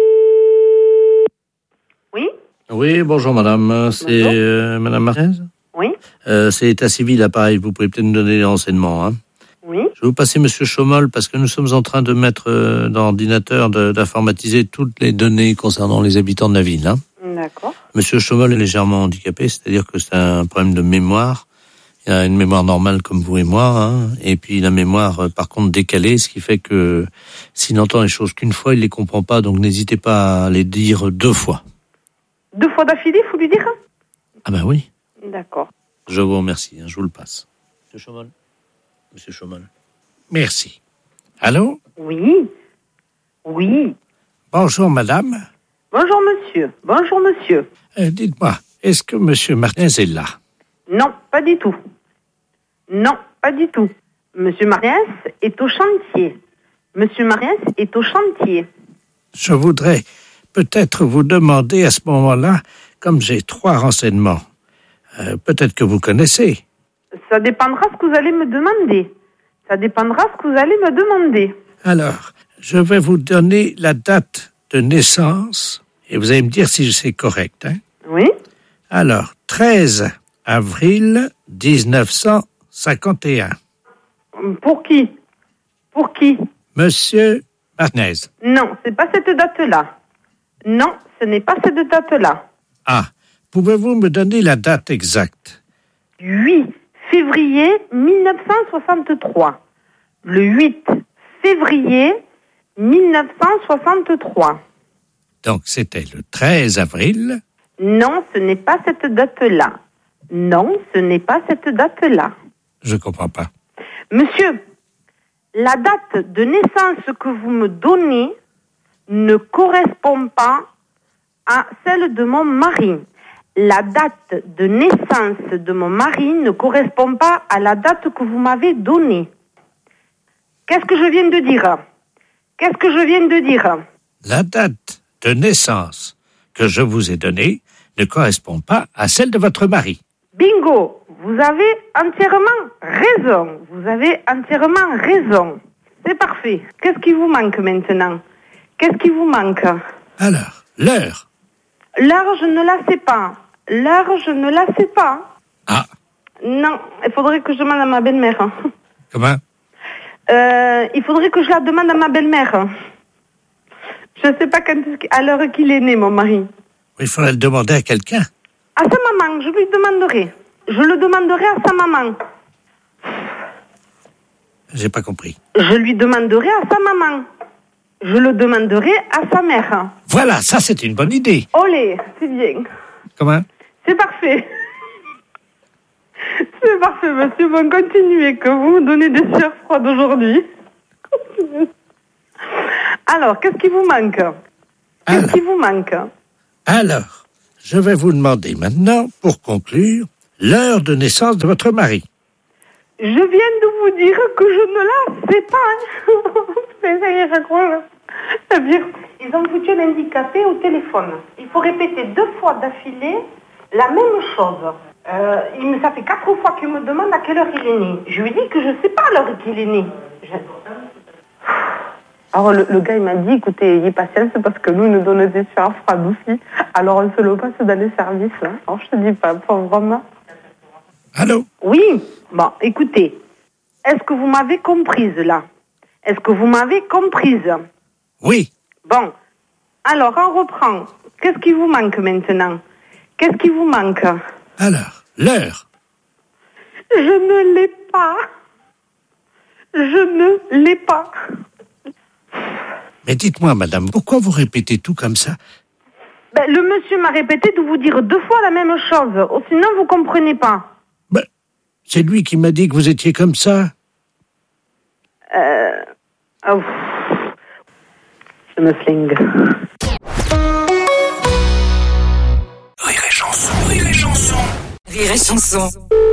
S13: Oui.
S4: Oui, bonjour madame, c'est euh, madame Martinez.
S13: Oui.
S4: Euh, c'est état civil, appareil, vous pouvez peut-être nous donner des renseignements. Hein.
S13: Oui.
S4: Je vais vous passer monsieur Chaumol parce que nous sommes en train de mettre euh, dans l'ordinateur, de- d'informatiser toutes les données concernant les habitants de la ville. Hein.
S13: D'accord.
S4: Monsieur Chaumol est légèrement handicapé, c'est-à-dire que c'est un problème de mémoire. Il a une mémoire normale comme vous et moi, hein, et puis la mémoire, euh, par contre, décalée, ce qui fait que s'il entend les choses qu'une fois, il les comprend pas, donc n'hésitez pas à les dire deux fois.
S13: Deux fois d'affilée, faut lui dire?
S4: Ah ben oui,
S13: D'accord.
S4: je vous remercie, hein, je vous le passe. Monsieur Chaumol. Monsieur Chaumol.
S10: Merci. Allô?
S13: Oui. Oui.
S10: Bonjour, madame.
S13: Bonjour, monsieur. Bonjour, monsieur.
S10: Euh, dites-moi, est-ce que monsieur Martinez est là?
S13: Non, pas du tout. Non, pas du tout. Monsieur Martinez est au chantier. Monsieur Martinez est au chantier.
S10: Je voudrais peut-être vous demander à ce moment-là, comme j'ai trois renseignements, euh, peut-être que vous connaissez.
S13: Ça dépendra ce que vous allez me demander. Ça dépendra ce que vous allez me demander.
S10: Alors, je vais vous donner la date de naissance et vous allez me dire si c'est correct. Hein?
S13: Oui.
S10: Alors, treize avril dix-neuf cent cinquante et un.
S13: Pour qui? Pour qui?
S10: Monsieur Martinez.
S13: Non, c'est pas cette date-là. Non, ce n'est pas cette date-là.
S10: Ah, pouvez-vous me donner la date exacte?
S13: huit février mille neuf cent soixante-trois. Le huit février mille neuf cent soixante-trois.
S10: Donc, c'était le treize avril.
S13: Non, ce n'est pas cette date-là. Non, ce n'est pas cette date-là.
S10: Je comprends pas.
S13: Monsieur, la date de naissance que vous me donnez ne correspond pas à celle de mon mari. La date de naissance de mon mari ne correspond pas à la date que vous m'avez donnée. Qu'est-ce que je viens de dire? Qu'est-ce que je viens de dire?
S10: La date de naissance que je vous ai donnée ne correspond pas à celle de votre mari.
S13: Bingo! Vous avez entièrement raison. Vous avez entièrement raison. C'est parfait. Qu'est-ce qui vous manque maintenant? Qu'est-ce qui vous manque?
S10: Alors, l'heure.
S13: L'heure, je ne la sais pas. L'heure, je ne la sais pas.
S10: Ah.
S13: Non, il faudrait que je demande à ma belle-mère.
S10: Comment?
S13: Euh, il faudrait que je la demande à ma belle-mère. Je ne sais pas quand est-ce qu'- à l'heure qu'il est né, mon mari.
S10: Il faudrait le demander à quelqu'un.
S13: À sa maman, je lui demanderai. Je le demanderai à sa maman.
S10: J'ai pas compris.
S13: Je lui demanderai à sa maman. Je le demanderai à sa mère.
S10: Voilà, ça c'est une bonne idée.
S13: Olé, c'est bien.
S10: Comment?
S13: C'est parfait. C'est parfait, monsieur. Bon, continuez, que vous me donnez des sueurs froides aujourd'hui. Continuez. Alors, qu'est-ce qui vous manque? Qu'est-ce
S10: Alors.
S13: qui vous manque?
S10: Alors, je vais vous demander maintenant, pour conclure, l'heure de naissance de votre mari.
S13: Je viens de vous dire que je ne la sais pas. Mais ça y est, je crois. C'est-à-dire, ils ont foutu l'handicapé au téléphone. Il faut répéter deux fois d'affilée la même chose. Euh, il me, ça fait quatre fois qu'il me demande à quelle heure il est né. Je lui dis que je ne sais pas à l'heure qu'il est né. Je... Alors le, le gars il m'a dit, écoutez, ayez patience parce que nous, nous donnons des sueurs froides aussi. Alors on se le passe dans les services. Hein. Alors je te dis pas, pauvre.
S10: Allô?
S13: Oui, bon, écoutez, est-ce que vous m'avez comprise là? Est-ce que vous m'avez comprise?
S10: Oui.
S13: Bon, alors on reprend. Qu'est-ce qui vous manque maintenant? Qu'est-ce qui vous manque?
S10: Alors, l'heure.
S13: Je ne l'ai pas. Je ne l'ai pas.
S10: Mais dites-moi, madame, pourquoi vous répétez tout comme ça?
S13: Ben, le monsieur m'a répété de vous dire deux fois la même chose. Oh, sinon, vous comprenez pas.
S10: Ben, c'est lui qui m'a dit que vous étiez comme ça.
S13: Euh... Oh. Je me flingue.
S6: Rire et chanson, rire et chanson.
S9: Rire et chanson.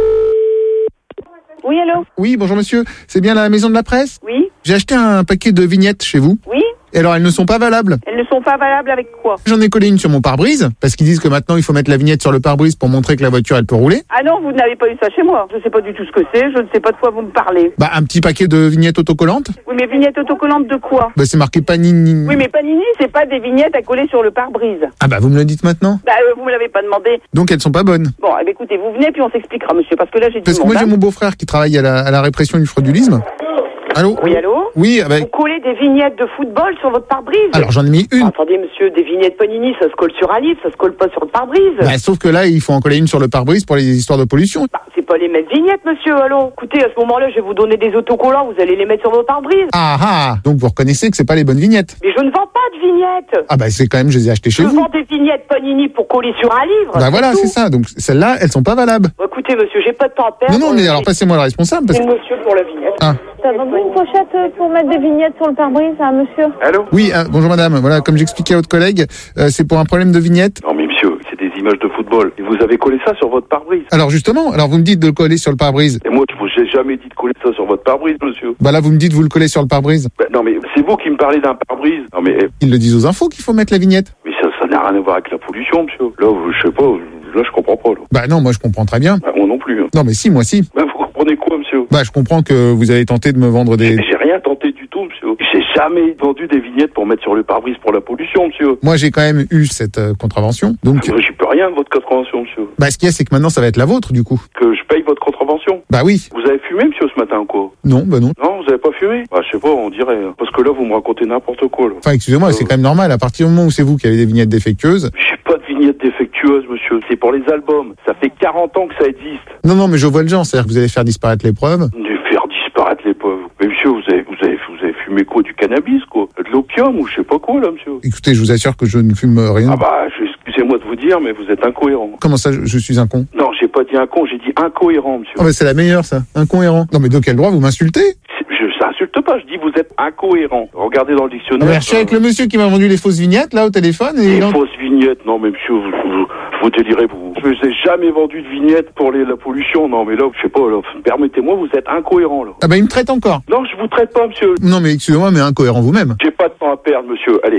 S13: Oui, allô?
S2: Oui, bonjour monsieur. C'est bien la maison de la presse?
S13: Oui.
S2: J'ai acheté un paquet de vignettes chez vous.
S13: Oui.
S2: Et alors, elles ne sont pas valables.
S13: Elles ne sont pas valables avec quoi?
S2: J'en ai collé une sur mon pare-brise, parce qu'ils disent que maintenant, il faut mettre la vignette sur le pare-brise pour montrer que la voiture, elle peut rouler.
S14: Ah non, vous n'avez pas eu ça chez moi. Je ne sais pas du tout ce que c'est, je ne sais pas de quoi vous me parlez.
S2: Bah, un petit paquet de vignettes autocollantes.
S14: Oui, mais vignettes autocollantes de quoi?
S2: Bah, c'est marqué Panini.
S14: Oui, mais Panini, c'est pas des vignettes à coller sur le pare-brise.
S2: Ah bah, vous me le dites maintenant.
S14: Bah, euh, vous me l'avez pas demandé.
S2: Donc, elles sont pas bonnes.
S14: Bon, eh bien, écoutez, vous venez puis on s'expliquera, monsieur, parce que là, j'ai du
S2: Parce que
S14: monde,
S2: moi, j'ai
S14: hein.
S2: mon beau-frère qui travaille à la, à la répression du fraudulisme. Allô?
S14: Oui, allô?
S2: Oui, avec...
S14: Vous collez des vignettes de football sur votre pare-brise?
S2: Alors, j'en ai mis une.
S14: Ah, attendez, monsieur, des vignettes Panini, ça se colle sur un livre, ça se colle pas sur le pare-brise.
S2: Bah, sauf que là, il faut en coller une sur le pare-brise pour les histoires de pollution.
S14: Bah, c'est pas les mêmes vignettes, monsieur, allô? Écoutez, à ce moment-là, je vais vous donner des autocollants, vous allez les mettre sur votre pare-brise.
S2: Ah ah! Donc, vous reconnaissez que c'est pas les bonnes vignettes.
S14: Mais je ne vends pas de vignettes.
S2: Ah bah, c'est quand même, je les ai achetées chez
S14: Je
S2: vous.
S14: vends des vignettes Panini pour coller sur un livre.
S2: Bah voilà,
S14: tout.
S2: c'est ça. Donc, celles-là, elles sont pas valables.
S14: Bon, écoutez, monsieur, j'ai pas de temps à perdre.
S2: Non, non, mais alors, passez-moi le responsable, parce
S14: C'est
S2: que...
S14: le monsieur pour la vignette.
S2: Ah.
S15: Ça va une pochette pour mettre des vignettes sur le pare-brise, hein, monsieur?
S12: Allô?
S2: Oui, euh, bonjour madame. Voilà, comme j'expliquais à votre collègue, euh, c'est pour un problème de vignette.
S12: Non mais monsieur, c'est des images de football. Et vous avez collé ça sur votre pare-brise.
S2: Alors justement, alors vous me dites de le coller sur le pare-brise.
S12: Et moi, je vous ai jamais dit de coller ça sur votre pare-brise, monsieur.
S2: Bah là, vous me dites vous le collez sur le pare-brise.
S12: Bah, non mais c'est vous qui me parlez d'un pare-brise. Non mais... eh,
S2: Ils le disent aux infos qu'il faut mettre la vignette.
S12: Mais ça, ça n'a rien à voir avec la pollution, monsieur. Là, vous- je sais pas, là, je comprends pas, là.
S2: Bah non, moi je comprends très bien.
S12: Bah, moi non plus. Hein.
S2: Non mais si, moi si.
S12: Bah, vous comprenez quoi, monsieur?
S2: Bah je comprends que vous avez tenté de me vendre des...
S12: J'ai rien tenté du tout, monsieur. J'ai jamais vendu des vignettes pour mettre sur le pare-brise pour la pollution, monsieur.
S2: Moi j'ai quand même eu cette euh, contravention. Donc,
S12: Moi, j'y peux rien de votre contravention, monsieur.
S2: bah ce qu'il y a, c'est que maintenant ça va être la vôtre du coup.
S12: Que je paye votre contravention.
S2: Bah oui.
S12: Vous avez fumé, monsieur, ce matin, ou quoi?
S2: Non, bah non.
S12: Non, vous avez pas fumé? Bah, je sais pas, on dirait. hein. Parce que là, vous me racontez n'importe quoi, là.
S2: Enfin, excusez-moi, c'est quand même normal. À partir du moment où c'est vous qui avez des vignettes défectueuses...
S12: J'ai pas de vignettes défectueuses, monsieur. C'est pour les albums. Ça fait quarante ans que ça existe.
S2: Non, non, mais je vois le genre. C'est-à-dire que vous allez faire disparaître les preuves.
S12: De faire disparaître les pauvres. Mais monsieur, vous avez, vous avez, vous avez fumé quoi? Du cannabis, quoi? De l'opium ou je sais pas quoi, là, monsieur?
S2: Écoutez, je vous assure que je ne fume rien.
S12: Ah bah, je- excusez-moi de vous dire, mais vous êtes incohérent.
S2: Comment ça, je, je suis un con?
S12: Non, j'ai pas dit un con, j'ai dit incohérent, monsieur.
S2: Oh bah c'est la meilleure ça, incohérent. Non mais de quel droit vous m'insultez?
S12: Je s'insulte pas, je dis vous êtes incohérent. Regardez dans le dictionnaire.
S2: Ah bah, je suis avec le monsieur qui m'a vendu les fausses vignettes là au téléphone et...
S12: Les
S2: il en-
S12: fausses vignettes, non mais monsieur, vous, vous, vous délirez, vous. Je vous ai jamais vendu de vignettes pour les, la pollution, non mais là, je sais pas, là, permettez-moi, vous êtes incohérent, là.
S2: Ah bah il me traite encore.
S12: Non, je vous traite pas, monsieur.
S2: Non mais excusez-moi mais incohérent vous-même.
S12: J'ai pas de temps à perdre, monsieur, allez.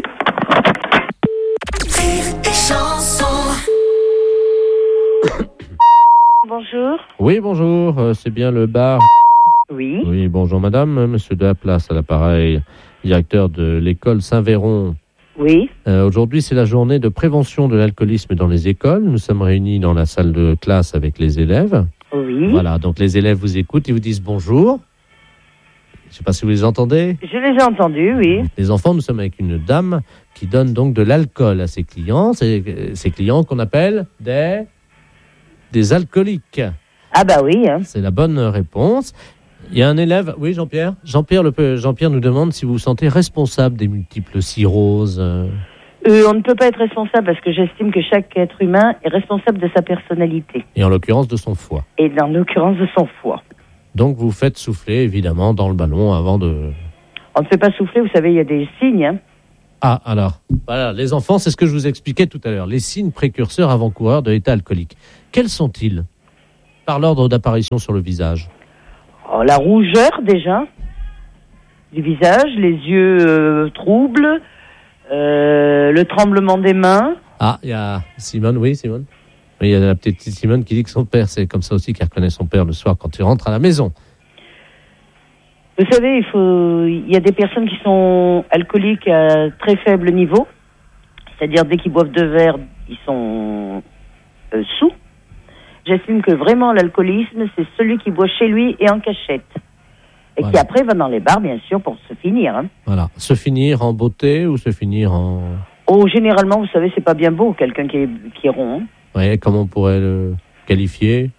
S13: Bonjour.
S5: Oui, bonjour, euh, c'est bien le bar.
S13: Oui.
S5: Oui, bonjour madame, euh, monsieur de la Place à l'appareil, directeur de l'école Saint-Véron.
S13: Oui.
S5: Euh, aujourd'hui, c'est la journée de prévention de l'alcoolisme dans les écoles. Nous sommes réunis dans la salle de classe avec les élèves.
S13: Oui.
S5: Voilà, donc les élèves vous écoutent, ils vous disent bonjour. Je ne sais pas si vous les entendez.
S13: Je les ai entendus, oui.
S5: Les enfants, nous sommes avec une dame qui donne donc de l'alcool à ses clients. C'est euh, ces clients qu'on appelle des, des alcooliques.
S13: Ah bah oui. Hein.
S5: C'est la bonne réponse. Il y a un élève, oui Jean-Pierre Jean-Pierre, le, Jean-Pierre nous demande si vous vous sentez responsable des multiples cirrhoses. Euh...
S8: Euh, on ne peut pas être responsable parce que j'estime que chaque être humain est responsable de sa personnalité.
S5: Et en l'occurrence de son foie.
S8: Et dans l'occurrence de son foie.
S5: Donc vous faites souffler évidemment dans le ballon avant de...
S8: On ne fait pas souffler, vous savez, il y a des signes. Hein.
S4: Ah, alors, voilà, les enfants, c'est ce que je vous expliquais tout à l'heure. Les signes précurseurs avant-coureurs de l'état alcoolique. Quels sont-ils par l'ordre d'apparition sur le visage?
S16: Oh, la rougeur, déjà, du visage, les yeux euh, troubles, euh, le tremblement des mains.
S4: Ah, il y a Simone, oui, Simone. Oui, il y a la petite Simone qui dit que son père, c'est comme ça aussi qu'elle reconnaît son père le soir quand il rentre à la maison.
S16: Vous savez, il faut, il y a des personnes qui sont alcooliques à très faible niveau, c'est-à-dire dès qu'ils boivent deux verres, ils sont euh, sous. J'estime que vraiment l'alcoolisme, c'est celui qui boit chez lui et en cachette. Et voilà. Qui après va dans les bars, bien sûr, pour se finir. Hein.
S4: Voilà. Se finir en beauté ou se finir en...
S16: Oh, généralement, vous savez, c'est pas bien beau, quelqu'un qui est, qui est rond. Hein.
S4: Oui, comment on pourrait le qualifier?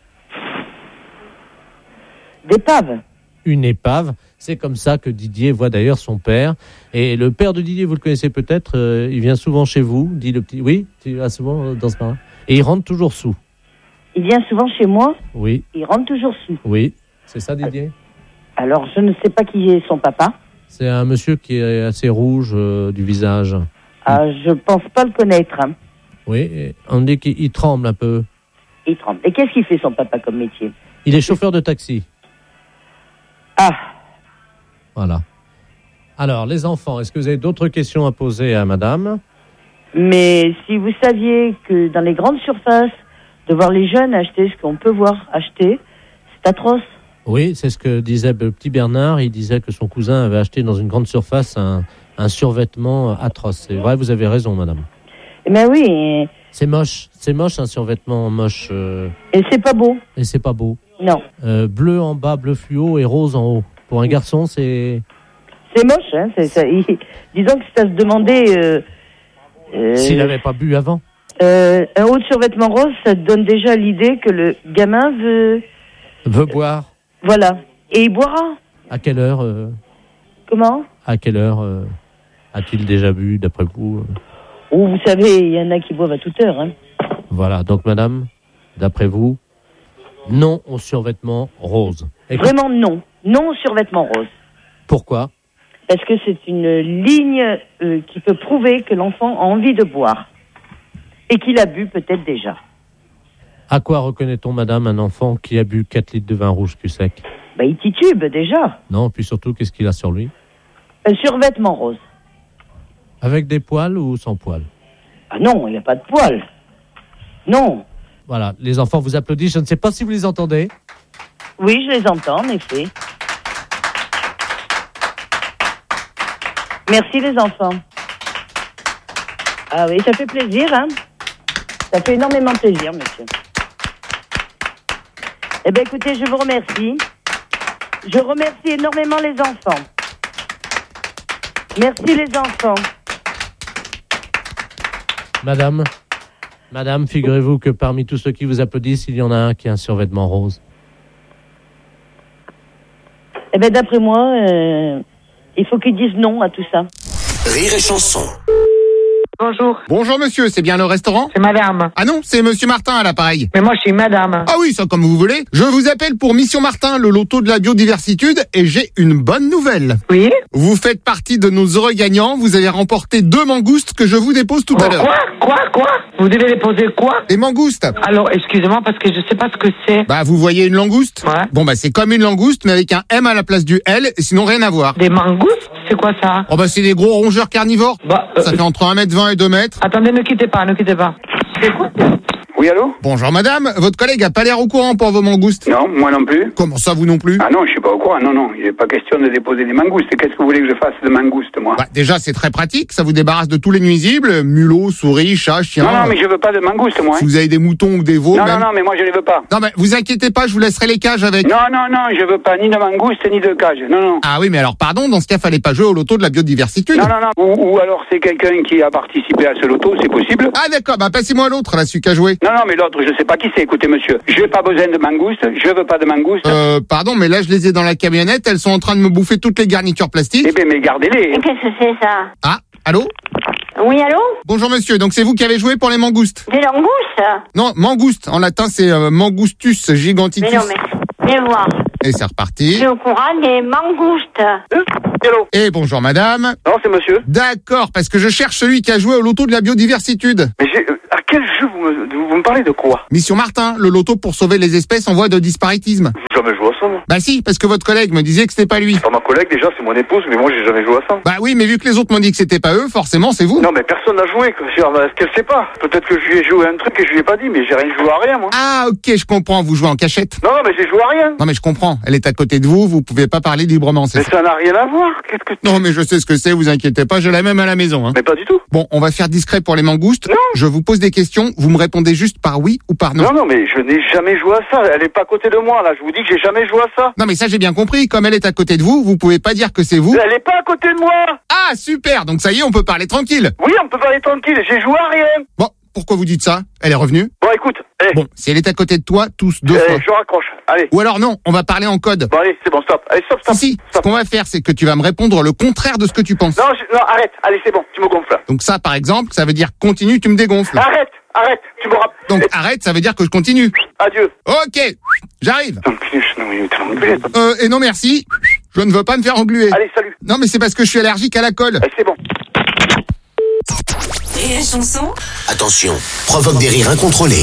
S16: D'épave.
S4: Une épave. C'est comme ça que Didier voit d'ailleurs son père. Et le père de Didier, vous le connaissez peut-être, euh, il vient souvent chez vous, dit le petit... Oui, tu vas souvent dans ce bar. Et il rentre toujours sous.
S16: Il vient souvent chez moi?
S4: Oui.
S16: Il rentre toujours sous.
S4: Oui, c'est ça Didier?
S16: Alors, je ne sais pas qui est son papa.
S4: C'est un monsieur qui est assez rouge euh, du visage.
S16: Ah, je pense pas le connaître. Hein.
S4: Oui, on dit qu'il tremble un peu.
S16: Il tremble. Et qu'est-ce qu'il fait son papa comme métier?
S4: Il est chauffeur de taxi.
S16: Ah.
S4: Voilà. Alors, les enfants, est-ce que vous avez d'autres questions à poser à madame?
S16: Mais si vous saviez que dans les grandes surfaces, de voir les jeunes acheter ce qu'on peut voir acheter, c'est atroce.
S4: Oui, c'est ce que disait le petit Bernard. Il disait que son cousin avait acheté dans une grande surface un, un survêtement atroce. C'est vrai, vous avez raison, madame.
S16: Eh bien oui. Et...
S4: C'est moche. C'est moche, un survêtement moche. Euh...
S16: Et c'est pas beau.
S4: Et c'est pas beau.
S16: Non.
S4: Euh, bleu en bas, bleu fluo et rose en haut. Pour un garçon, c'est...
S16: C'est moche, hein. C'est, ça, il, disons que ça se demandait... Euh, euh,
S4: S'il n'avait pas bu avant.
S16: Euh, un haut de survêtement rose, ça te donne déjà l'idée que le gamin veut...
S4: Veut boire.
S16: Voilà. Et il boira.
S4: À quelle heure euh...
S16: Comment?
S4: À quelle heure euh... a-t-il déjà bu, d'après vous?
S16: Oh, vous savez, il y en a qui boivent à toute heure. Hein.
S4: Voilà. Donc, madame, d'après vous, non au survêtement rose.
S16: Écoute... Vraiment non. Non au survêtement rose.
S4: Pourquoi?
S16: Parce que c'est une ligne euh, qui peut prouver que l'enfant a envie de boire. Et qu'il a bu peut-être déjà.
S4: À quoi reconnaît-on, madame, un enfant qui a bu quatre litres de vin rouge cul sec?
S16: Bah, il titube déjà.
S4: Non, puis surtout, qu'est-ce qu'il a sur lui?
S16: Un survêtement rose.
S4: Avec des poils ou sans poils?
S16: Ah non, il n'y a pas de poils. Non.
S4: Voilà, les enfants vous applaudissent. Je ne sais pas si vous les entendez.
S16: Oui, je les entends, en effet. Merci, les enfants. Ah oui, ça fait plaisir, hein. Ça fait énormément plaisir, monsieur. Eh bien, écoutez, je vous remercie. Je remercie énormément les enfants. Merci, les enfants.
S4: Madame, madame, figurez-vous que parmi tous ceux qui vous applaudissent, il y en a un qui a un survêtement rose.
S16: Eh bien, d'après moi, euh, il faut qu'ils disent non à tout ça.
S6: Rire et chanson.
S2: Bonjour. Bonjour monsieur, c'est bien le restaurant?
S17: C'est madame.
S2: Ah non, c'est monsieur Martin à l'appareil.
S17: Mais moi je suis madame.
S2: Ah oui, ça comme vous voulez. Je vous appelle pour Mission Martin, le loto de la biodiversitude, et j'ai une bonne nouvelle.
S17: Oui?
S2: Vous faites partie de nos heureux gagnants, vous avez remporté deux mangoustes que je vous dépose tout
S17: oh,
S2: à l'heure.
S17: Quoi? Quoi? Quoi? Vous devez déposer quoi?
S2: Des mangoustes.
S17: Alors, excusez-moi parce que je sais pas ce que c'est.
S2: Bah, vous voyez une langouste?
S17: Ouais.
S2: Bon bah c'est comme une langouste, mais avec un M à la place du L, sinon rien à voir.
S17: Des mangoustes? C'est quoi ça?
S2: Oh bah c'est des gros rongeurs carnivores.
S17: Bah, euh,
S2: ça fait entre un mètre vingt et deux mètres.
S17: Attendez, ne quittez pas, ne quittez pas. C'est quoi?
S12: Oui, allô?
S2: Bonjour madame, votre collègue a pas l'air au courant pour vos mangoustes.
S12: Non, moi non plus.
S2: Comment ça, vous non plus?
S12: Ah non, je suis pas au courant, non, non. Il n'est pas question de déposer des mangoustes. Qu'est-ce que vous voulez que je fasse de mangoustes, moi?
S2: Bah, déjà, c'est très pratique, ça vous débarrasse de tous les nuisibles, mulots, souris, chats, chiens.
S12: Non, non, mais je veux pas de mangoustes, moi.
S2: Si vous avez des moutons ou des veaux,
S12: Non,
S2: même...
S12: non, non, mais moi je les veux pas.
S2: Non, mais vous inquiétez pas, je vous laisserai les cages avec...
S12: Non, non, non, je veux pas ni de mangoustes, ni de cages, non, non.
S2: Ah oui, mais alors, pardon, dans ce cas, fallait pas jouer au loto de la biodiversitude.
S12: Non, non, non, ou, ou alors c'est quelqu'un qui a participé à ce loto, c'est possible.
S2: Ah d'accord, bah passez-moi l'autre, là, celui qui a joué.
S12: Non, non, mais l'autre, je sais pas qui c'est, écoutez, monsieur. J'ai pas besoin de mangoustes, je veux pas de mangoustes.
S2: Euh, pardon, mais là, je les ai dans la camionnette, elles sont en train de me bouffer toutes les garnitures plastiques.
S12: Eh ben, mais gardez-les.
S7: Qu'est-ce que c'est, ça?
S2: Ah, allô?
S7: Oui, allô?
S2: Bonjour monsieur, donc c'est vous qui avez joué pour les mangoustes?
S7: Des langoustes?
S2: Non, mangouste, en latin c'est euh, Mangustus giganticus.
S7: Mais non, mais, viens voir.
S2: Et c'est reparti.
S7: Je suis au courant des mangoustes.
S12: Hello.
S2: Eh, bonjour madame.
S12: Non, c'est monsieur.
S2: D'accord, parce que je cherche celui qui a joué au loto de la biodiversitude.
S12: Mais j'ai... euh, à quel jeu vous me, vous me parlez de quoi?
S2: Mission Martin, le loto pour sauver les espèces en voie de disparitisme.
S12: J'ai jamais joué à ça, moi.
S2: Bah si, parce que votre collègue me disait que c'était pas lui.
S12: Enfin, ma collègue, déjà, c'est mon épouse, mais moi, j'ai jamais joué à ça.
S2: Bah oui, mais vu que les autres m'ont dit que c'était pas eux, forcément, c'est vous.
S12: Non, mais personne n'a joué, quoi. Est-ce qu'elle sait pas? Peut-être que je lui ai joué à un truc que je lui ai pas dit, mais j'ai rien joué à rien, moi.
S2: Ah, ok, je comprends, vous jouez en cachette.
S12: Non, non, mais j'ai joué à rien.
S2: Non, mais je comprends, elle est à côté de vous, vous pouvez pas parler librement, c'est
S12: Mais
S2: ça.
S12: ça n'a rien à voir. Qu'est-ce que...
S2: Non, mais je sais ce que c'est, vous inquiétez pas, j'ai la même à la maison. Hein.
S12: Mais pas du tout.
S2: Bon, on va faire discret pour les mangoustes.
S12: Non.
S2: Je vous pose des questions, vous me répondez juste par oui ou par non.
S12: Non, non, mais je n'ai jamais joué à ça. Elle est pas à côté de moi, là. Je vous dis que j'ai jamais joué à ça.
S2: Non, mais ça, j'ai bien compris. Comme elle est à côté de vous, vous pouvez pas dire que c'est vous.
S12: Elle est pas à côté de moi.
S2: Ah, super. Donc ça y est, on peut parler tranquille.
S12: Oui, on peut parler tranquille. J'ai joué à rien.
S2: Bon, pourquoi vous dites ça? Elle est revenue?
S12: Bon, écoute. Eh.
S2: Bon, si elle est à côté de toi, tous deux
S12: Eh,
S2: fois.
S12: je raccroche. Allez.
S2: Ou alors non, on va parler en code.
S12: Bon, allez, c'est bon, stop. Allez, stop, stop.
S2: Si, si. Ce qu'on va faire, c'est que tu vas me répondre le contraire de ce que tu penses.
S12: Non, je- non, arrête. Allez, c'est bon. Tu me gonfles. là.
S2: Donc ça, par exemple, ça veut dire continue, tu me dégonfles.
S12: Arrête. Arrête. Tu me rappelles.
S2: Donc arrête, ça veut dire que je continue.
S12: Adieu.
S2: Ok, j'arrive.
S12: Non, mais t'es enculé, toi.
S2: Euh, et non merci, je ne veux pas me faire engluer.
S12: Allez, salut.
S2: Non mais c'est parce que je suis allergique à la colle.
S12: Allez, c'est bon.
S9: Rire et chanson.
S6: Attention, provoque des rires incontrôlés.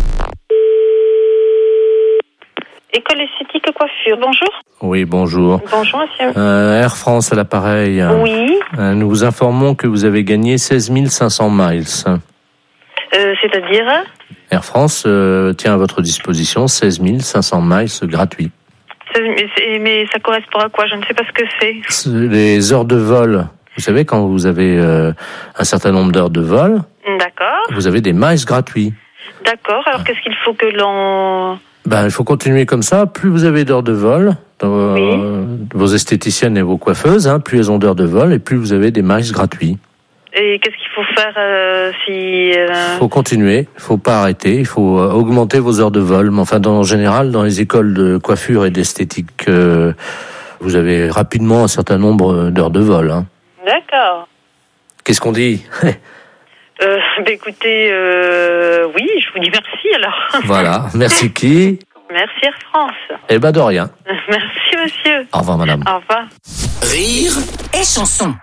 S18: École esthétique coiffure, bonjour.
S5: Oui, bonjour.
S18: Bonjour, monsieur.
S5: Euh, Air France à l'appareil.
S18: Oui.
S5: Euh, nous vous informons que vous avez gagné seize mille cinq cents miles.
S18: Euh, c'est-à-dire
S5: Air France euh, tient à votre disposition seize mille cinq cents miles gratuits.
S18: mais, c'est- mais ça correspond à quoi? Je ne sais pas ce que c'est.
S5: C'est les heures de vol. Vous savez, quand vous avez euh, un certain nombre d'heures de vol,
S18: D'accord.
S5: vous avez des miles gratuits.
S18: D'accord. Alors, qu'est-ce qu'il faut que l'on...
S5: Ben, il faut continuer comme ça. Plus vous avez d'heures de vol, dans, euh, vos esthéticiennes et vos coiffeuses, hein, plus elles ont d'heures de vol et plus vous avez des miles gratuits.
S18: Et qu'est-ce qu'il faut faire euh, si... euh,
S5: Il faut continuer, il faut pas arrêter, il faut euh, augmenter vos heures de vol. Mais enfin, dans, en général, dans les écoles de coiffure et d'esthétique, euh, vous avez rapidement un certain nombre d'heures de vol. Hein.
S18: D'accord.
S5: Qu'est-ce qu'on dit?
S18: Euh, bah, écoutez, euh, oui, je vous dis merci alors.
S5: Voilà, merci qui?
S18: Merci Air France.
S5: Eh ben de rien.
S18: Merci monsieur.
S5: Au revoir madame.
S18: Au revoir.
S9: Rire et chanson.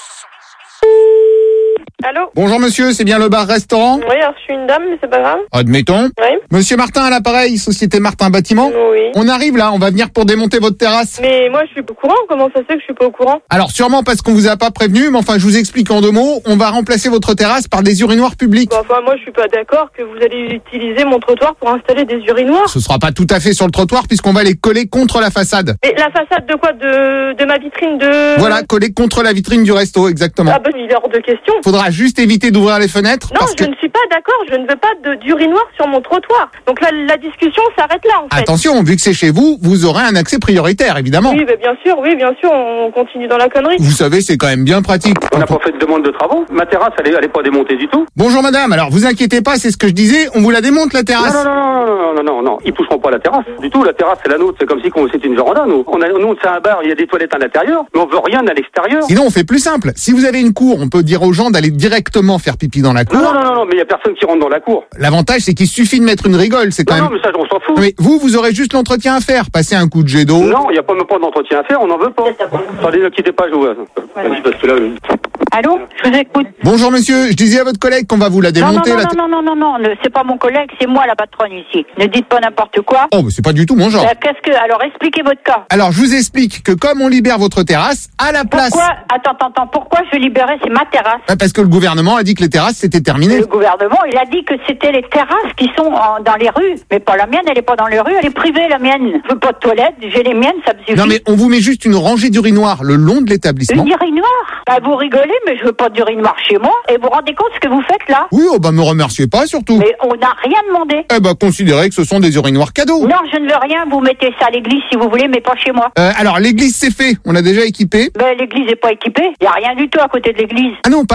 S15: Allô?
S2: Bonjour monsieur, c'est bien le bar-restaurant?
S15: Oui, alors je suis une dame, mais c'est pas grave.
S2: Admettons.
S15: Oui.
S2: Monsieur Martin à l'appareil, Société Martin Bâtiment.
S15: Oui.
S2: On arrive là, on va venir pour démonter votre terrasse.
S15: Mais moi, je suis pas au courant. Comment ça se fait que je suis pas au courant?
S2: Alors sûrement parce qu'on vous a pas prévenu, mais enfin je vous explique en deux mots, on va remplacer votre terrasse par des urinoirs publics.
S15: Bon, enfin, moi, je suis pas d'accord que vous allez utiliser mon trottoir pour installer des urinoirs.
S2: Ce sera pas tout à fait sur le trottoir puisqu'on va les coller contre la façade.
S15: Mais la façade de quoi? De, de ma vitrine de...
S2: Voilà, coller contre la vitrine du resto, exactement.
S15: Ah ben, il est hors de question.
S2: Faudra juste éviter d'ouvrir les fenêtres.
S15: Non,
S2: parce
S15: je
S2: que...
S15: ne suis pas d'accord. Je ne veux pas de- d'urinoir sur mon trottoir. Donc là, la discussion s'arrête là, en fait.
S2: Attention, vu que c'est chez vous, vous aurez un accès prioritaire, évidemment.
S15: Oui, ben, bien sûr, oui, bien sûr, on continue dans la connerie.
S2: Vous savez, c'est quand même bien pratique.
S12: On n'a pas fait de demande de travaux. Ma terrasse, elle est, elle est pas démontée du tout.
S2: Bonjour madame, alors vous inquiétez pas, c'est ce que je disais, on vous la démonte la terrasse.
S12: Non, non, non, non, non, non, non, non, ils toucheront pas la terrasse. Du tout, la terrasse, c'est la nôtre. C'est comme si qu'on- c'était une véranda, nous. On a, nous, c'est un bar, il y a des toilettes à l'intérieur, mais on veut rien à l'extérieur.
S2: Sinon, on fait plus simple. Si vous avez une cour, on peut dire aux gens d'aller directement faire pipi dans la cour.
S12: Non, non, non, non, mais il y a personne qui rentre dans la cour.
S2: L'avantage, c'est qu'il suffit de mettre une rigole, c'est quand
S12: Non,
S2: même...
S12: non, mais ça, on s'en fout.
S2: Mais vous, vous aurez juste l'entretien à faire. Passer un coup de jet d'eau.
S12: Non, il n'y a pas même pas d'entretien à faire, on n'en veut pas. Attendez, ne quittez pas, je vous... Vas-y, parce que là...
S1: Allô? Je vous écoute.
S2: Bonjour monsieur, je disais à votre collègue qu'on va vous la
S1: Non, non,
S2: démonter.
S1: non,
S2: la
S1: non,
S2: t-
S1: non, non, non, non, le- c'est pas mon collègue, c'est moi la patronne ici. Ne dites pas n'importe quoi.
S2: Oh, mais c'est pas du tout mon genre.
S1: Euh, Qu'est-ce que... Alors, expliquez votre cas.
S2: Alors, je vous explique que comme on libère votre terrasse, à la place...
S1: Pourquoi... Attends, attends, attends, pourquoi je vais libérer? C'est ma terrasse.
S2: Bah, parce que le gouvernement a dit que les terrasses, c'était terminé.
S1: Le gouvernement, il a dit que c'était les terrasses qui sont en- dans les rues. Mais pas la mienne, elle est pas dans les rues, elle est privée, la mienne. Je veux pas de toilette, j'ai les miennes, ça me suffit.
S2: Non, mais on vous met juste une rangée d'urinoirs le long de l'établissement.
S1: Une urinoir? Bah, vous rigolez, mais je veux pas d'urinoir chez moi. Et vous vous rendez compte ce que vous faites là?
S2: Oui, oh bah me remerciez pas surtout.
S1: Mais on n'a rien demandé.
S2: Eh bah considérez que ce sont des urinoirs cadeaux.
S1: Non, je ne veux rien, vous mettez ça à l'église si vous voulez, mais pas chez moi.
S2: Euh, alors l'église c'est fait, on a déjà équipé.
S1: Ben, l'église est pas équipée, il y a rien du tout à côté de l'église.
S2: Ah non, pas à côté,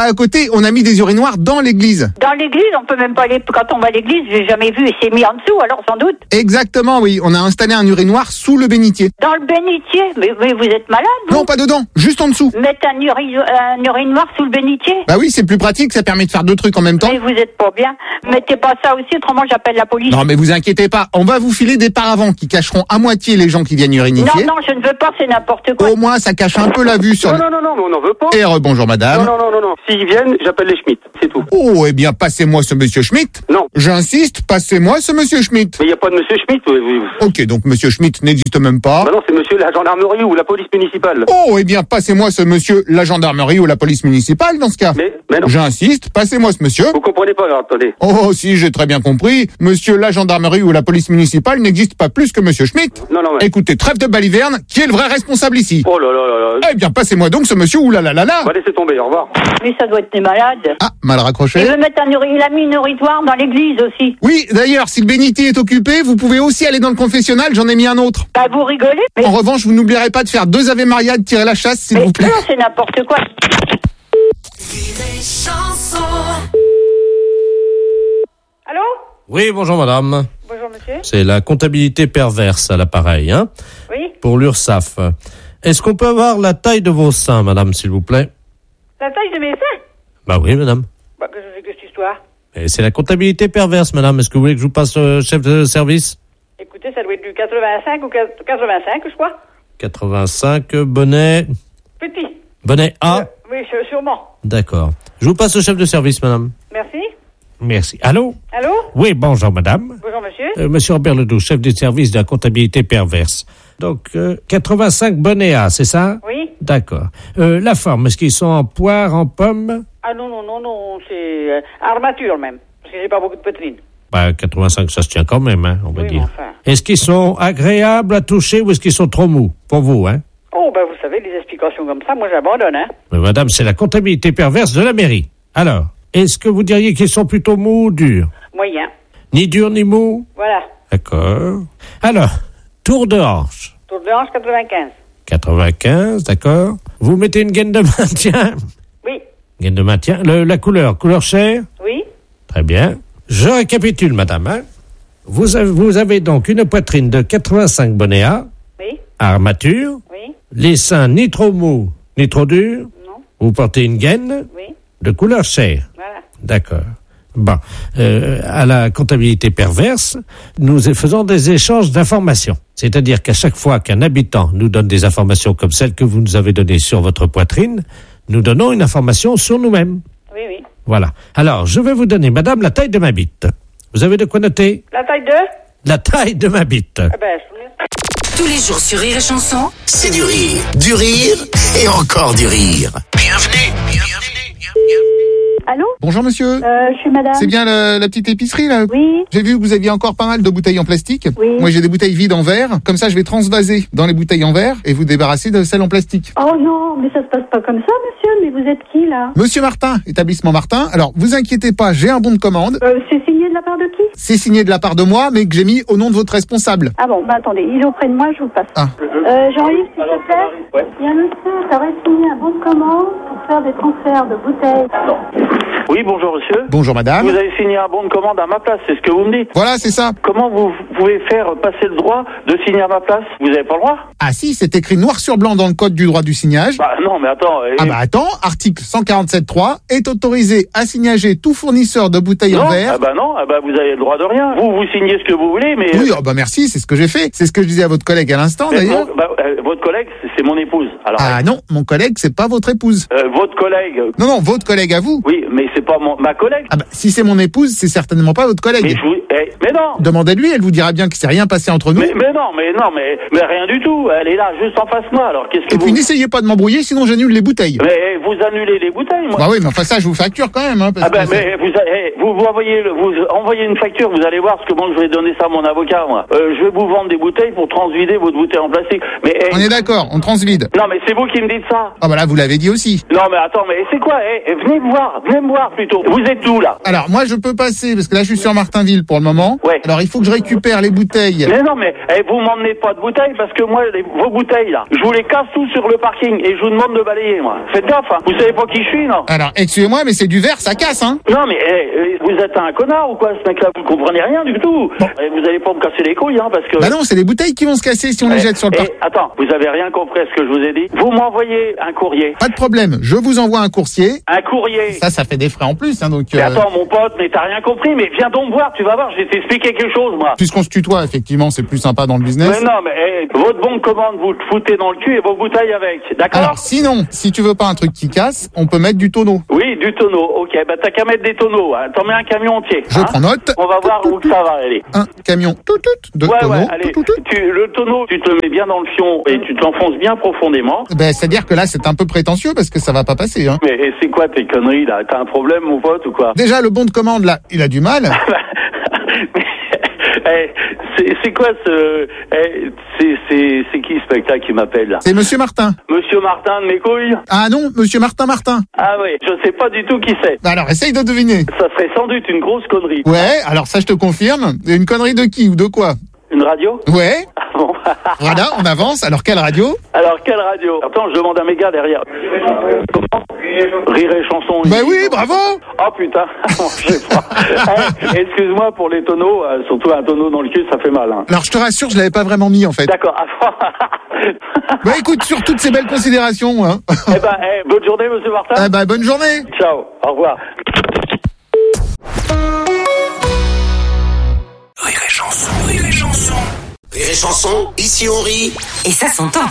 S2: Oui, on a mis des urinoirs dans l'église.
S7: Dans l'église, on peut même pas aller, quand on va à l'église, j'ai jamais vu, et c'est mis en dessous, alors sans doute.
S2: Exactement, oui. On a installé un urinoir sous le bénitier.
S7: Dans le bénitier? Mais, mais vous êtes malade, vous?
S2: Non, pas dedans, juste en dessous.
S7: Mettre un, uri, un urinoir sous le bénitier?
S2: Bah oui, c'est plus pratique, ça permet de faire deux trucs en même temps.
S7: Mais vous êtes pas bien. Mettez pas ça aussi, autrement j'appelle la police.
S2: Non, mais vous inquiétez pas, on va vous filer des paravents qui cacheront à moitié les gens qui viennent urinifier.
S7: Non, non, je ne veux pas, c'est n'importe quoi.
S2: Au moins, ça cache un peu la vue sur...
S12: Non, non, non, non, mais on n'en veut pas.
S2: Et rebonjour madame.
S12: Non, non, non, non, non. S'ils viennent, j'appelle les Schmitt, c'est tout.
S2: Oh, eh bien, passez-moi ce monsieur Schmitt.
S12: Non.
S2: J'insiste, passez-moi ce monsieur Schmitt.
S12: Mais il n'y a pas de monsieur Schmitt. Oui, oui.
S2: Ok, donc monsieur Schmitt n'existe même pas.
S12: Bah non, c'est monsieur la gendarmerie ou la police municipale.
S2: Oh, eh bien, passez-moi ce monsieur la gendarmerie ou la police municipale dans ce cas.
S12: Mais, mais non.
S2: J'insiste, passez-moi ce monsieur.
S12: Vous comprenez pas, attendez.
S2: Oh, si, j'ai très bien compris. Monsieur la gendarmerie ou la police municipale n'existe pas plus que monsieur Schmitt.
S12: Non, non, mais...
S2: Écoutez, trêve de baliverne, qui est le vrai responsable ici?
S12: Oh là là là là.
S2: Eh bien, passez-moi donc ce monsieur ou là là là là.
S12: On va laisser tomber, au revoir.
S7: Mais ça doit être des malades.
S2: Ah, mal raccroché.
S7: Il veut mettre un uri... Il a mis une urinoir dans l'église aussi.
S2: Oui, d'ailleurs, si le bénitier est occupé, vous pouvez aussi aller dans le confessionnal, j'en ai mis un autre.
S7: Bah, vous rigolez, mais...
S2: En revanche, vous n'oublierez pas de faire deux Ave Maria, de tirer la chasse, s'il
S7: mais
S2: vous plaît.
S7: non, c'est n'importe quoi. Allô?
S5: Oui, bonjour madame.
S7: Bonjour monsieur.
S5: C'est la comptabilité perverse à l'appareil, hein?
S7: Oui.
S5: Pour l'URSSAF. Est-ce qu'on peut avoir la taille de vos seins, madame, s'il vous plaît?
S7: La taille de mes seins?
S5: Bah oui, madame.
S7: Bah, que je sais que cette histoire.
S5: Et c'est la comptabilité perverse, madame. Est-ce que vous voulez que je vous passe euh, chef de service?
S7: Écoutez, ça doit être du quatre-vingt-cinq ou quatre-vingt-cinq, je crois.
S5: quatre-vingt-cinq, bonnet...
S7: Petit.
S5: Bonnet A?
S7: Euh, oui, sûrement.
S5: D'accord. Je vous passe au chef de service, madame.
S7: Merci.
S5: Merci. Allô?
S7: Allô?
S5: Oui, bonjour, madame.
S7: Bonjour monsieur.
S5: Euh, monsieur Robert Ledoux, chef du service de la comptabilité perverse. Donc, euh, quatre-vingt-cinq bonnets A, c'est ça?
S7: Oui.
S5: D'accord. Euh, la forme, est-ce qu'ils sont en poire, en pomme?
S7: Ah non, non, non, non, c'est euh, armature même, parce que j'ai pas beaucoup de poitrine.
S5: Bah, quatre-vingt-cinq, ça se tient quand même, hein, on va
S7: Oui,
S5: dire.
S7: mais enfin.
S5: Est-ce qu'ils sont agréables à toucher ou est-ce qu'ils sont trop mous? Pour vous, hein?
S7: Oh, ben vous savez, les explications comme ça, moi j'abandonne, hein.
S5: Mais madame, c'est la comptabilité perverse de la mairie. Alors, est-ce que vous diriez qu'ils sont plutôt mous ou durs?
S7: Moyen.
S5: Ni durs ni mous?
S7: Voilà.
S5: D'accord. Alors, tour de hanche.
S7: Tour de hanche quatre-vingt-quinze.
S5: quatre-vingt-quinze, d'accord. Vous mettez une gaine de maintien?
S7: Oui.
S5: Gaine de maintien. Le, la couleur, couleur chair?
S7: Oui.
S5: Très bien. Je récapitule, madame. Hein. Vous, avez, vous avez donc une poitrine de quatre-vingt-cinq bonnets A.
S7: Oui.
S5: Armature.
S7: Oui.
S5: Les seins ni trop mous, ni trop durs.
S7: Non.
S5: Vous portez une gaine.
S7: Oui.
S5: De couleur chair.
S7: Voilà.
S5: D'accord. Bon. Euh, à la comptabilité perverse, nous faisons des échanges d'informations. C'est-à-dire qu'à chaque fois qu'un habitant nous donne des informations comme celles que vous nous avez données sur votre poitrine, nous donnons une information sur nous-mêmes.
S7: Oui, oui.
S5: Voilà. Alors, je vais vous donner, madame, la taille de ma bite. Vous avez de quoi noter?
S7: La taille de?
S5: La taille de ma bite.
S7: Eh ben, je...
S9: Tous les jours sur Rire et Chanson,
S6: C'est du rire, du rire et encore du rire. Bienvenue, bienvenue, bienvenue.
S1: Allô?
S2: Bonjour monsieur.
S1: Euh, je suis madame.
S2: C'est bien le- la petite épicerie là?
S1: Oui.
S2: J'ai vu que vous aviez encore pas mal de bouteilles en plastique.
S1: Oui.
S2: Moi j'ai des bouteilles vides en verre. Comme ça je vais transvaser dans les bouteilles en verre et vous débarrasser de celles en plastique.
S1: Oh non, mais ça se passe pas comme ça, monsieur. Mais vous êtes qui, là?
S2: Monsieur Martin, établissement Martin. Alors vous inquiétez pas, j'ai un bon de commande.
S1: Euh, c'est signé de la part de qui?
S2: C'est signé de la part de moi mais que j'ai mis au nom de votre responsable.
S1: Ah bon, bah attendez, il est auprès de moi, je vous passe.
S2: Ah.
S1: Euh, Jean-Yves, s'il te plaît. Il y a un monsieur qui aurait signé un bon de commande pour faire des transferts de bouteilles.
S12: Oui, bonjour monsieur.
S2: Bonjour madame.
S12: Vous avez signé un bon de commande à ma place, c'est ce que vous me dites.
S2: Voilà, c'est ça.
S12: Comment vous pouvez faire passer le droit de signer à ma place? Vous avez pas le droit?
S2: Ah si, c'est écrit noir sur blanc dans le code du droit du signage.
S12: Bah non, mais attends. Et...
S2: Ah bah attends, article cent quarante-sept point trois est autorisé à signager tout fournisseur de bouteilles
S12: non,
S2: en verre.
S12: Ah bah non, ah bah vous avez le droit de rien. Vous, vous signez ce que vous voulez, mais...
S2: Oui, ah bah merci, c'est ce que j'ai fait. C'est ce que je disais à votre collègue à l'instant
S12: Mais
S2: d'ailleurs.
S12: mon- bah, euh, votre collègue, c'est- c'est mon épouse. Alors,
S2: Ah non, mon collègue, c'est pas votre épouse.
S12: euh, votre collègue...
S2: Non, non, votre collègue à vous.
S12: Oui, mais c'est pas mon, ma collègue.
S2: Ah bah si c'est mon épouse, c'est certainement pas votre collègue.
S12: Mais, je vous, eh, mais non.
S2: Demandez-lui, elle vous dira bien que c'est rien passé entre nous.
S12: Mais, mais non, mais non, mais, mais rien du tout. Elle est là, juste en face de moi. Alors qu'est-ce que
S2: Et
S12: vous...
S2: puis n'essayez pas de m'embrouiller, sinon j'annule les bouteilles.
S12: Mais vous annulez les bouteilles, moi.
S2: Bah oui, mais enfin ça, je vous facture quand même. Hein, parce
S12: Ah ben,
S2: que
S12: mais vous, eh, vous, vous envoyez, le- vous envoyez une facture, vous allez voir ce que moi je vais donner ça à mon avocat, moi. Euh, je vais vous vendre des bouteilles pour transvider votre bouteille en plastique. Mais eh,
S2: on est d'accord, on transvide.
S12: non, mais c'est vous qui me dites ça.
S2: Ah bah là, vous l'avez dit aussi.
S12: Non, mais attends, mais c'est quoi eh, eh, venez me voir, venez me voir plutôt. Vous êtes où là?
S2: Alors moi, je peux passer parce que là, je suis sur Martinville pour le le moment.
S12: Ouais.
S2: Alors il faut que je récupère les bouteilles.
S12: Mais non, mais eh, vous m'emmenez pas de bouteilles parce que moi, les, vos bouteilles là, je vous les casse tous sur le parking et je vous demande de balayer, moi. Faites gaffe, hein. Vous savez pas qui je suis, non?
S2: Alors excusez-moi, mais c'est du verre, ça casse, hein.
S12: Non, mais eh, vous êtes un connard ou quoi, ce mec-là? Vous comprenez rien du tout. Bon. Eh, vous allez pas me casser les couilles, hein, parce que.
S2: Bah non, c'est les bouteilles qui vont se casser si on
S12: eh,
S2: les jette sur le
S12: eh,
S2: parking.
S12: Attends, vous avez rien compris à ce que je vous ai dit? Vous m'envoyez un courrier.
S2: Pas de problème, je vous envoie un coursier.
S12: Un courrier.
S2: Ça, ça fait des frais en plus, hein, donc.
S12: Mais
S2: euh...
S12: attends, mon pote, mais t'as rien compris, mais viens donc me voir, tu vas voir, je vais t'expliquer quelque chose, moi.
S2: Puisqu'on se tutoie, effectivement, c'est plus sympa dans le business.
S12: Mais non, mais eh, votre bon de commande, vous le foutez dans le cul et vos bouteilles avec, d'accord?
S2: Alors, sinon, si tu veux pas un truc qui casse, on peut mettre du tonneau.
S12: Oui, du tonneau, ok, bah t'as qu'à mettre des tonneaux, hein. T'en mets un camion entier.
S2: Je
S12: hein.
S2: prends note.
S12: On va voir
S2: tout,
S12: où
S2: tout,
S12: que ça va aller.
S2: Un camion, tout, tout, de
S12: ouais,
S2: tonneaux.
S12: Ouais, allez,
S2: tout, tout, tout.
S12: Tu, le tonneau, tu te le mets bien dans le fion et tu te l'enfonces bien profondément.
S2: Ben, c'est-à-dire que là, c'est un peu prétentieux parce que ça va pas passer, hein.
S12: Mais et c'est quoi tes conneries, là? T'as un problème, mon pote, ou quoi?
S2: Déjà, le bon de commande, là, il a du mal.
S12: Eh, c'est, c'est quoi ce... Eh, c'est, c'est, c'est qui ce spectacle qui m'appelle là?
S2: C'est Monsieur Martin.
S12: Monsieur Martin de mes couilles?
S2: Ah non, Monsieur Martin Martin.
S12: Ah oui, je sais pas du tout qui c'est.
S2: Bah alors, essaye de deviner.
S12: Ça serait sans doute une grosse connerie.
S2: Ouais, alors ça je te confirme. Une connerie de qui ou de quoi?
S12: Une radio?
S2: Ouais. Voilà, on avance. Alors, quelle radio?
S12: Alors, quelle radio? Attends, je demande à mes gars derrière. Comment? Rire et chanson.
S2: Bah oui, bravo.
S12: Oh putain, je sais pas. Hey, excuse-moi pour les tonneaux, euh, surtout un tonneau dans le cul, ça fait mal. Hein.
S2: Alors, je te rassure, je l'avais pas vraiment mis en fait.
S12: D'accord.
S2: Bah écoute, sur toutes ces belles considérations. Hein.
S12: Eh ben, hey, bonne journée, Monsieur Martin.
S2: Eh ben, bonne journée.
S12: Ciao, au revoir.
S6: Rire et chanson, rire et chanson. Rire et chanson, ici on rit.
S9: Et ça s'entend.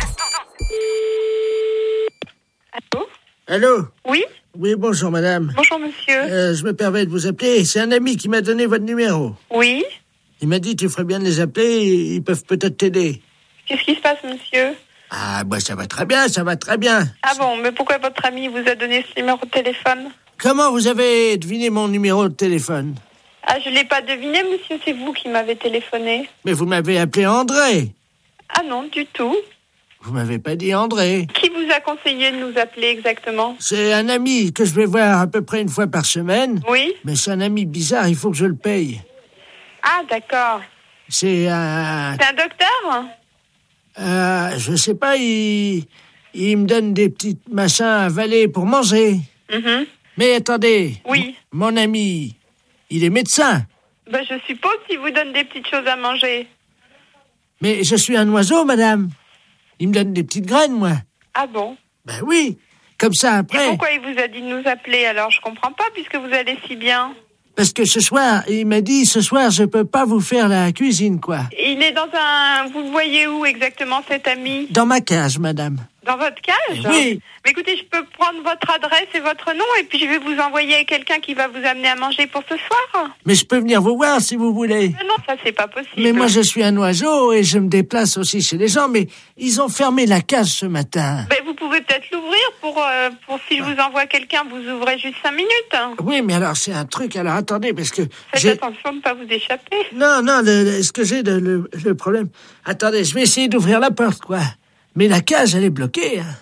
S19: Allô?
S20: Allô?
S19: Oui?
S20: Oui, bonjour madame.
S19: Bonjour monsieur.
S20: Euh, je me permets de vous appeler. C'est un ami qui m'a donné votre numéro.
S19: Oui?
S20: Il m'a dit tu ferais bien de les appeler, ils peuvent peut-être t'aider.
S19: Qu'est-ce qui se passe monsieur?
S20: Ah, bah ça va très bien, ça va très bien.
S19: Ah bon, mais pourquoi votre ami vous a donné ce numéro de téléphone?
S20: Comment vous avez deviné mon numéro de téléphone?
S19: Ah, je l'ai pas deviné monsieur, c'est vous qui m'avez téléphoné.
S20: Mais vous m'avez appelé André.
S19: Ah non, du tout.
S20: Vous m'avez pas dit André.
S19: Qui vous a conseillé de nous appeler exactement?
S20: C'est un ami que je vais voir à peu près une fois par semaine.
S19: Oui?
S20: Mais c'est un ami bizarre, il faut que je le paye.
S19: Ah, d'accord.
S20: C'est un...
S19: C'est un docteur?
S20: Euh, je sais pas, il... il me donne des petits machins à avaler pour manger.
S19: Mm-hmm.
S20: Mais attendez.
S19: Oui.
S20: Mon ami, il est médecin.
S19: Ben, je suppose qu'il vous donne des petites choses à manger.
S20: Mais je suis un oiseau, madame. Il me donne des petites graines, moi.
S19: Ah bon?
S20: Ben oui. Comme ça, après...
S19: Et pourquoi il vous a dit de nous appeler, alors? Je comprends pas, puisque vous allez si bien.
S20: Parce que ce soir, il m'a dit, ce soir, je peux pas vous faire la cuisine, quoi.
S19: Il est dans un... Vous le voyez où, exactement, cet ami?
S20: Dans ma cage, madame.
S19: Dans votre cage?
S20: Oui.
S19: Mais écoutez, je peux prendre votre adresse et votre nom, et puis je vais vous envoyer quelqu'un qui va vous amener à manger pour ce soir.
S20: Mais je peux venir vous voir, si vous voulez.
S19: Mais non, ça, c'est pas possible.
S20: Mais moi, je suis un oiseau, et je me déplace aussi chez les gens, mais ils ont fermé la cage ce matin.
S19: Ben, vous pouvez peut-être l'ouvrir pour, euh, pour si je vous envoie quelqu'un, vous ouvrez juste cinq minutes.
S20: Oui, mais alors, c'est un truc, alors attendez, parce que...
S19: Faites
S20: j'ai...
S19: attention de ne pas vous échapper.
S20: Non, non, le, le, ce que j'ai, le, le, le problème... Attendez, je vais essayer d'ouvrir la porte, quoi. Mais la cage, elle est bloquée, hein.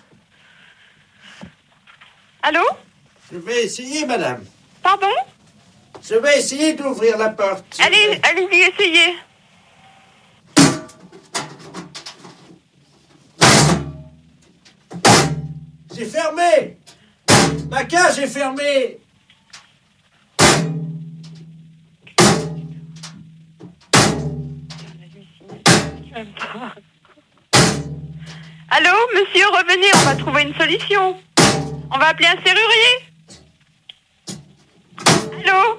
S19: Allô?
S20: Je vais essayer, madame.
S19: Pardon?
S20: Je vais essayer d'ouvrir la porte.
S19: Allez, allez-y, essayez.
S20: C'est fermé. Ma cage est fermée.
S19: Allô, monsieur, revenez, on va trouver une solution. On va appeler un serrurier. Allô?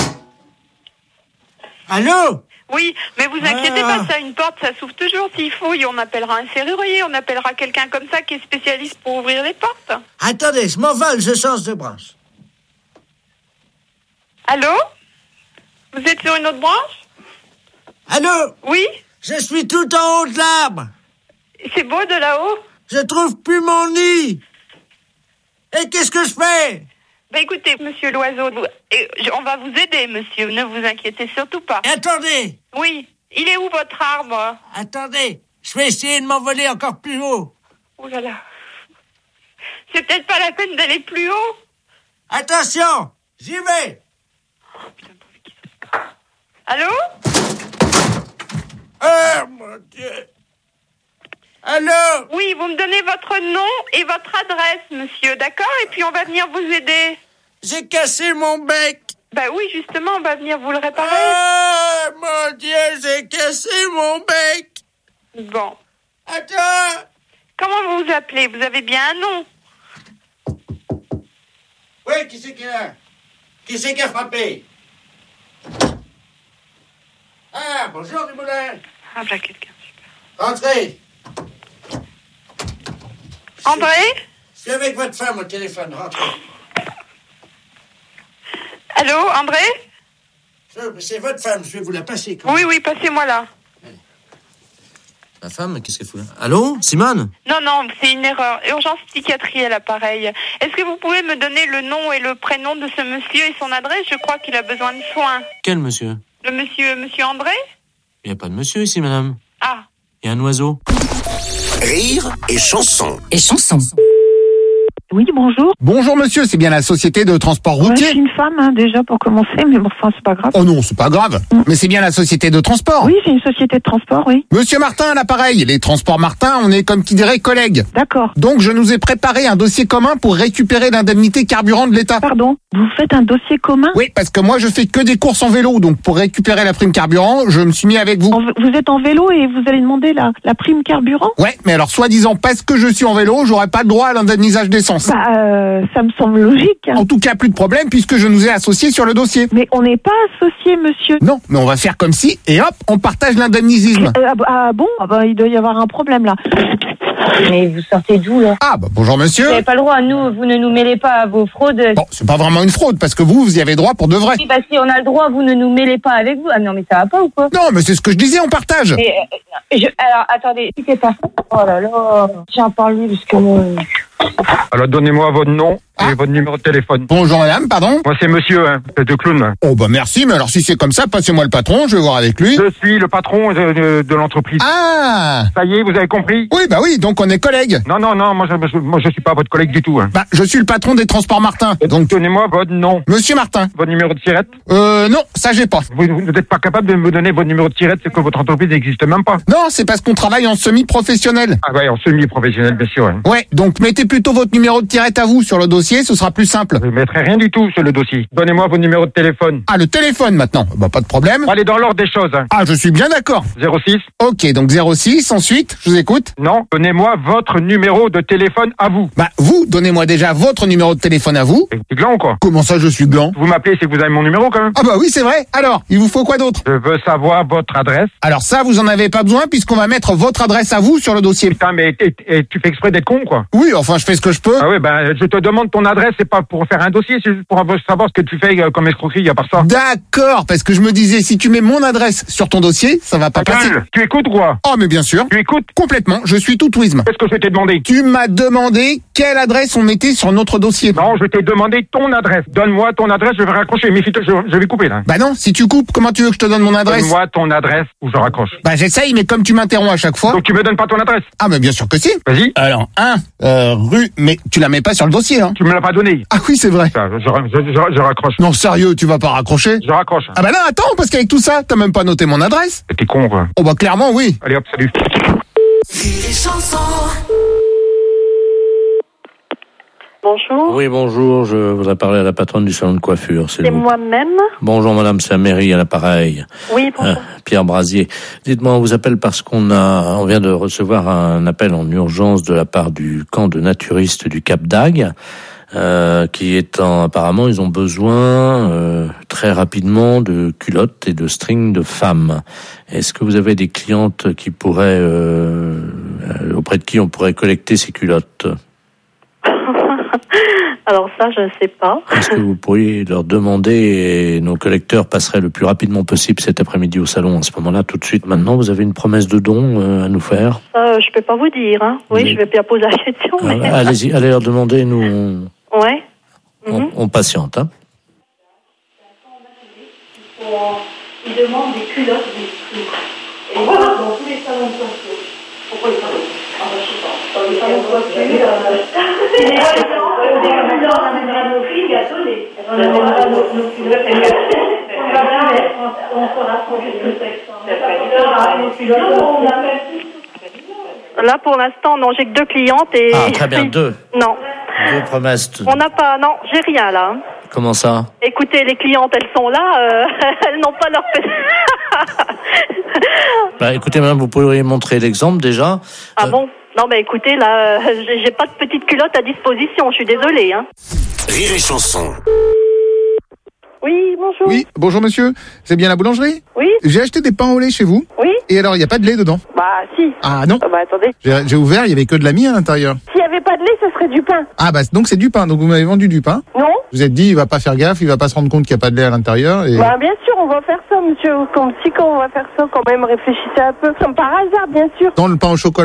S20: Allô?
S19: Oui, mais vous inquiétez
S20: ah.
S19: pas, ça, une porte, ça s'ouvre toujours s'il faut. Et on appellera un serrurier, on appellera quelqu'un comme ça qui est spécialiste pour ouvrir les portes.
S20: Attendez, je m'envole, je change de branche.
S19: Allô? Vous êtes sur une autre branche?
S20: Allô?
S19: Oui?
S20: Je suis tout en haut de l'arbre.
S19: C'est beau de là-haut?
S20: Je trouve plus mon nid. Et qu'est-ce que je fais?
S19: Ben écoutez, monsieur l'oiseau, vous- et je- on va vous aider, monsieur, ne vous inquiétez surtout pas.
S20: Attendez.
S19: Oui, il est où votre arbre?
S20: Attendez, je vais essayer de m'envoler encore plus haut.
S19: Oh là là. C'est peut-être pas la peine d'aller plus haut.
S20: Attention, j'y vais.
S19: Allô?
S20: Oh, mon Dieu. Allô?
S19: Oui, vous me donnez votre nom et votre adresse, monsieur, d'accord? Et puis on va venir vous aider.
S20: J'ai cassé mon bec.
S19: Bah oui, justement, on va venir vous le réparer.
S20: Oh, mon Dieu, j'ai cassé mon bec.
S19: Bon.
S20: Attends.
S19: Comment vous vous appelez? Vous avez bien un nom?
S20: Oui, qui c'est qui a? Qui c'est qui a frappé? Ah, bonjour, Dumoulin.
S19: Ah, bah, quelqu'un.
S20: Entrez.
S19: André?
S20: Je suis avec votre femme au téléphone, rentrez.
S19: Allô, André?
S20: Je- C'est votre femme, je vais vous la passer. quand
S19: Oui,
S20: même.
S19: oui, passez-moi là.
S4: Ma femme, qu'est-ce qu'elle fout là? Allô, Simone?
S19: Non, non, c'est une erreur. Urgence psychiatrie à l'appareil. Est-ce que vous pouvez me donner le nom et le prénom de ce monsieur et son adresse? Je crois qu'il a besoin de soins.
S4: Quel monsieur?
S19: Le monsieur, monsieur André?
S4: Il n'y a pas de monsieur ici, madame.
S19: Ah.
S4: Il y a un oiseau.
S6: Rire et chanson.
S9: Et chanson.
S2: Oui, bonjour. Bonjour monsieur, c'est bien la société de transport
S21: Ouais,
S2: routier?
S21: je suis une femme, hein, déjà, pour commencer, mais bon, enfin, c'est pas grave.
S2: Oh non, c'est pas grave. Mais c'est bien la société de transport?
S21: Oui, c'est une société de transport, oui.
S2: Monsieur Martin à l'appareil. Les transports Martin, on est comme qui dirait collègues.
S21: D'accord.
S2: Donc je nous ai préparé un dossier commun pour récupérer l'indemnité carburant de l'État.
S21: Pardon? Vous faites un dossier commun?
S2: Oui, parce que moi je fais que des courses en vélo, donc pour récupérer la prime carburant, je me suis mis avec vous.
S21: En- Vous êtes en vélo et vous allez demander la, la prime carburant?
S2: Ouais, mais alors soi-disant parce que je suis en vélo, j'aurais pas le droit à l'indemnisage d'essence.
S21: Bah, euh, ça me semble logique. hein.
S2: En tout cas, plus de problème puisque je nous ai associés sur le dossier.
S21: Mais on n'est pas associés, monsieur.
S2: Non, mais on va faire comme si et hop, on partage l'indemnisisme.
S21: Euh, ah, bah, ah bon? Ah bah, il doit y avoir un problème, là.
S22: Mais vous sortez d'où, là?
S2: Ah bah bonjour monsieur.
S22: Vous n'avez pas le droit, nous, vous ne nous mêlez pas à vos fraudes.
S2: Bon, c'est pas vraiment une fraude parce que vous, vous y avez droit pour de vrai.
S22: Oui, bah si on a le droit, vous ne nous mêlez pas avec vous. Ah non, mais ça va pas ou quoi?
S2: Non, mais c'est ce que je disais, on partage.
S22: Mais, euh, je, alors, attendez, quittez pas. Oh là là, j'en parle lui parce que moi...
S23: Alors donnez-moi votre nom et votre numéro de téléphone.
S2: Bonjour madame, pardon.
S23: Moi c'est monsieur, hein, de clown.
S2: Oh bah merci, mais alors si c'est comme ça, passez-moi le patron, je vais voir avec lui.
S23: Je suis le patron de, de, de l'entreprise.
S2: Ah.
S23: Ça y est, vous avez compris?
S2: Oui, bah oui, donc on est collègues.
S23: Non, non, non, moi je, je, moi, je suis pas votre collègue du tout. Hein.
S2: Bah, je suis le patron des transports Martin. Donc
S23: donnez-moi votre nom.
S2: Monsieur Martin.
S23: Votre numéro de tirette?
S2: Euh, non, ça j'ai pas.
S23: Vous, vous n'êtes pas capable de me donner votre numéro de tirette, c'est que votre entreprise n'existe même pas.
S2: Non, c'est parce qu'on travaille en semi-professionnel.
S23: Ah ouais, en semi-professionnel, bien sûr. Hein.
S2: Ouais, donc mettez plutôt votre numéro de tirette à vous sur le dossier, ce sera plus simple.
S23: Je ne mettrai rien du tout sur le dossier. Donnez-moi votre numéro de téléphone.
S2: Ah, le téléphone maintenant. Bah, pas de problème.
S23: Allez dans l'ordre des choses. Hein.
S2: Ah, je suis bien d'accord.
S23: zéro six.
S2: Ok, donc zéro six, ensuite, je vous écoute.
S23: Non, donnez-moi votre numéro de téléphone à vous.
S2: Bah, vous, donnez-moi déjà votre numéro de téléphone à vous.
S23: C'est gland ou quoi?
S2: Comment ça, je suis gland?
S23: Vous m'appelez, c'est que vous avez mon numéro quand même.
S2: Ah bah oui, c'est vrai. Alors, il vous faut quoi d'autre?
S23: Je veux savoir votre adresse.
S2: Alors ça, vous en avez pas besoin puisqu'on va mettre votre adresse à vous sur le dossier.
S23: Putain, mais et, et, tu fais exprès d'être con, quoi.
S2: Oui, enfin, je fais ce que je peux.
S23: Ah oui, ben, je te demande ton adresse, c'est pas pour faire un dossier, c'est juste pour savoir ce que tu fais comme escroquerie, à part ça.
S2: D'accord, parce que je me disais, si tu mets mon adresse sur ton dossier, ça va pas
S23: Ta
S2: passer.
S23: gueule, tu écoutes ou quoi?
S2: Oh, mais bien sûr.
S23: Tu écoutes?
S2: Complètement, je suis tout ouisme.
S23: Qu'est-ce que je t'ai demandé?
S2: Tu m'as demandé quelle adresse on mettait sur notre dossier.
S23: Non, je t'ai demandé ton adresse. Donne-moi ton adresse, je vais raccrocher. Méfie-toi, je, je vais couper, là.
S2: Bah non, si tu coupes, comment tu veux que je te donne mon adresse?
S23: Donne-moi ton adresse ou je raccroche.
S2: Bah j'essaye, mais comme tu m'interromps à chaque fois...
S23: Donc tu me donnes pas ton adresse?
S2: Ah, mais bien sûr que si.
S23: Vas-y.
S2: Alors, un, euh, rue... Mais tu la mets pas sur le dossier, hein?
S23: Tu me l'as pas donné.
S2: Ah oui, c'est vrai.
S23: Ça, je, je, je, je raccroche.
S2: Non, sérieux, tu vas pas raccrocher?
S23: Je raccroche.
S2: Ah bah non, attends, parce qu'avec tout ça, t'as même pas noté mon adresse.
S23: T'es con, quoi.
S2: Oh bah clairement, oui.
S23: Allez hop, salut.
S18: Bonjour.
S4: Oui, bonjour, je voudrais parler à la patronne du salon de coiffure. C'est
S18: C'est moi-même.
S4: Bonjour madame, c'est Améry à l'appareil.
S18: Oui, bonjour.
S4: Euh, Pierre Brasier. Dites-moi, on vous appelle parce qu'on a, on vient de recevoir un appel en urgence de la part du camp de naturistes du Cap d'Agde, euh, qui est en, apparemment, ils ont besoin euh, très rapidement de culottes et de strings de femmes. Est-ce que vous avez des clientes qui pourraient, euh, auprès de qui on pourrait collecter ces culottes?
S18: Alors ça, je ne sais pas.
S4: Est-ce que vous pourriez leur demander et nos collecteurs passeraient le plus rapidement possible cet après-midi au salon à ce moment-là, tout de suite maintenant? Vous avez une promesse de don euh, à nous faire?
S18: Ça, je peux pas vous dire. Hein. Oui,
S4: Mais...
S18: je vais bien poser la question.
S4: Ah,
S18: mais...
S4: Allez-y, allez leur demander, nous on,
S18: Ouais.
S4: on,
S18: Mm-hmm.
S4: on patiente. Hein.
S18: Ils demandent des culottes, des strings. Et voilà, dans tous les salons de coiffure. Pourquoi ils parlent? Ah, bah, je sais pas. Dans les salons de coiffure, c'est des culottes, on amènera nos filles, attendez. On amènera nos culottes. On va bien mais on fera trop juste le sexe. On appelle.
S15: Là, pour l'instant, non, j'ai que deux clientes et...
S4: Ah, très bien, deux.
S15: Non.
S4: Deux promesses.
S15: On n'a pas... Non, j'ai rien, là.
S4: Comment ça?
S15: Écoutez, les clientes, elles sont là, euh, elles n'ont pas leur...
S4: Bah, écoutez, madame, vous pourriez montrer l'exemple, déjà.
S15: Ah
S4: euh...
S15: bon? Non, bah écoutez, là, euh, j'ai, j'ai pas de petite culotte à disposition, je suis désolée, hein.
S6: Rire et chanson.
S15: Oui, bonjour.
S2: Oui, bonjour monsieur. C'est bien la boulangerie?
S15: Oui.
S2: J'ai acheté des pains au lait chez vous.
S15: Oui.
S2: Et alors, il n'y a pas de lait dedans?
S15: Bah, si.
S2: Ah non?
S15: Ah, bah, attendez.
S2: J'ai, j'ai ouvert, il y avait que de la mie à l'intérieur.
S15: S'il y avait pas de lait, ce serait du pain.
S2: Ah bah donc c'est du pain. Donc vous m'avez vendu du pain.
S15: Non.
S2: Vous êtes dit, il va pas faire gaffe, il va pas se rendre compte qu'il n'y a pas de lait à l'intérieur. Et...
S15: Bah, bien sûr, on va faire ça, monsieur. Comme si, quand on va faire ça, quand même, réfléchissez un peu. Comme par hasard, bien sûr.
S2: Dans le pain au chocolat.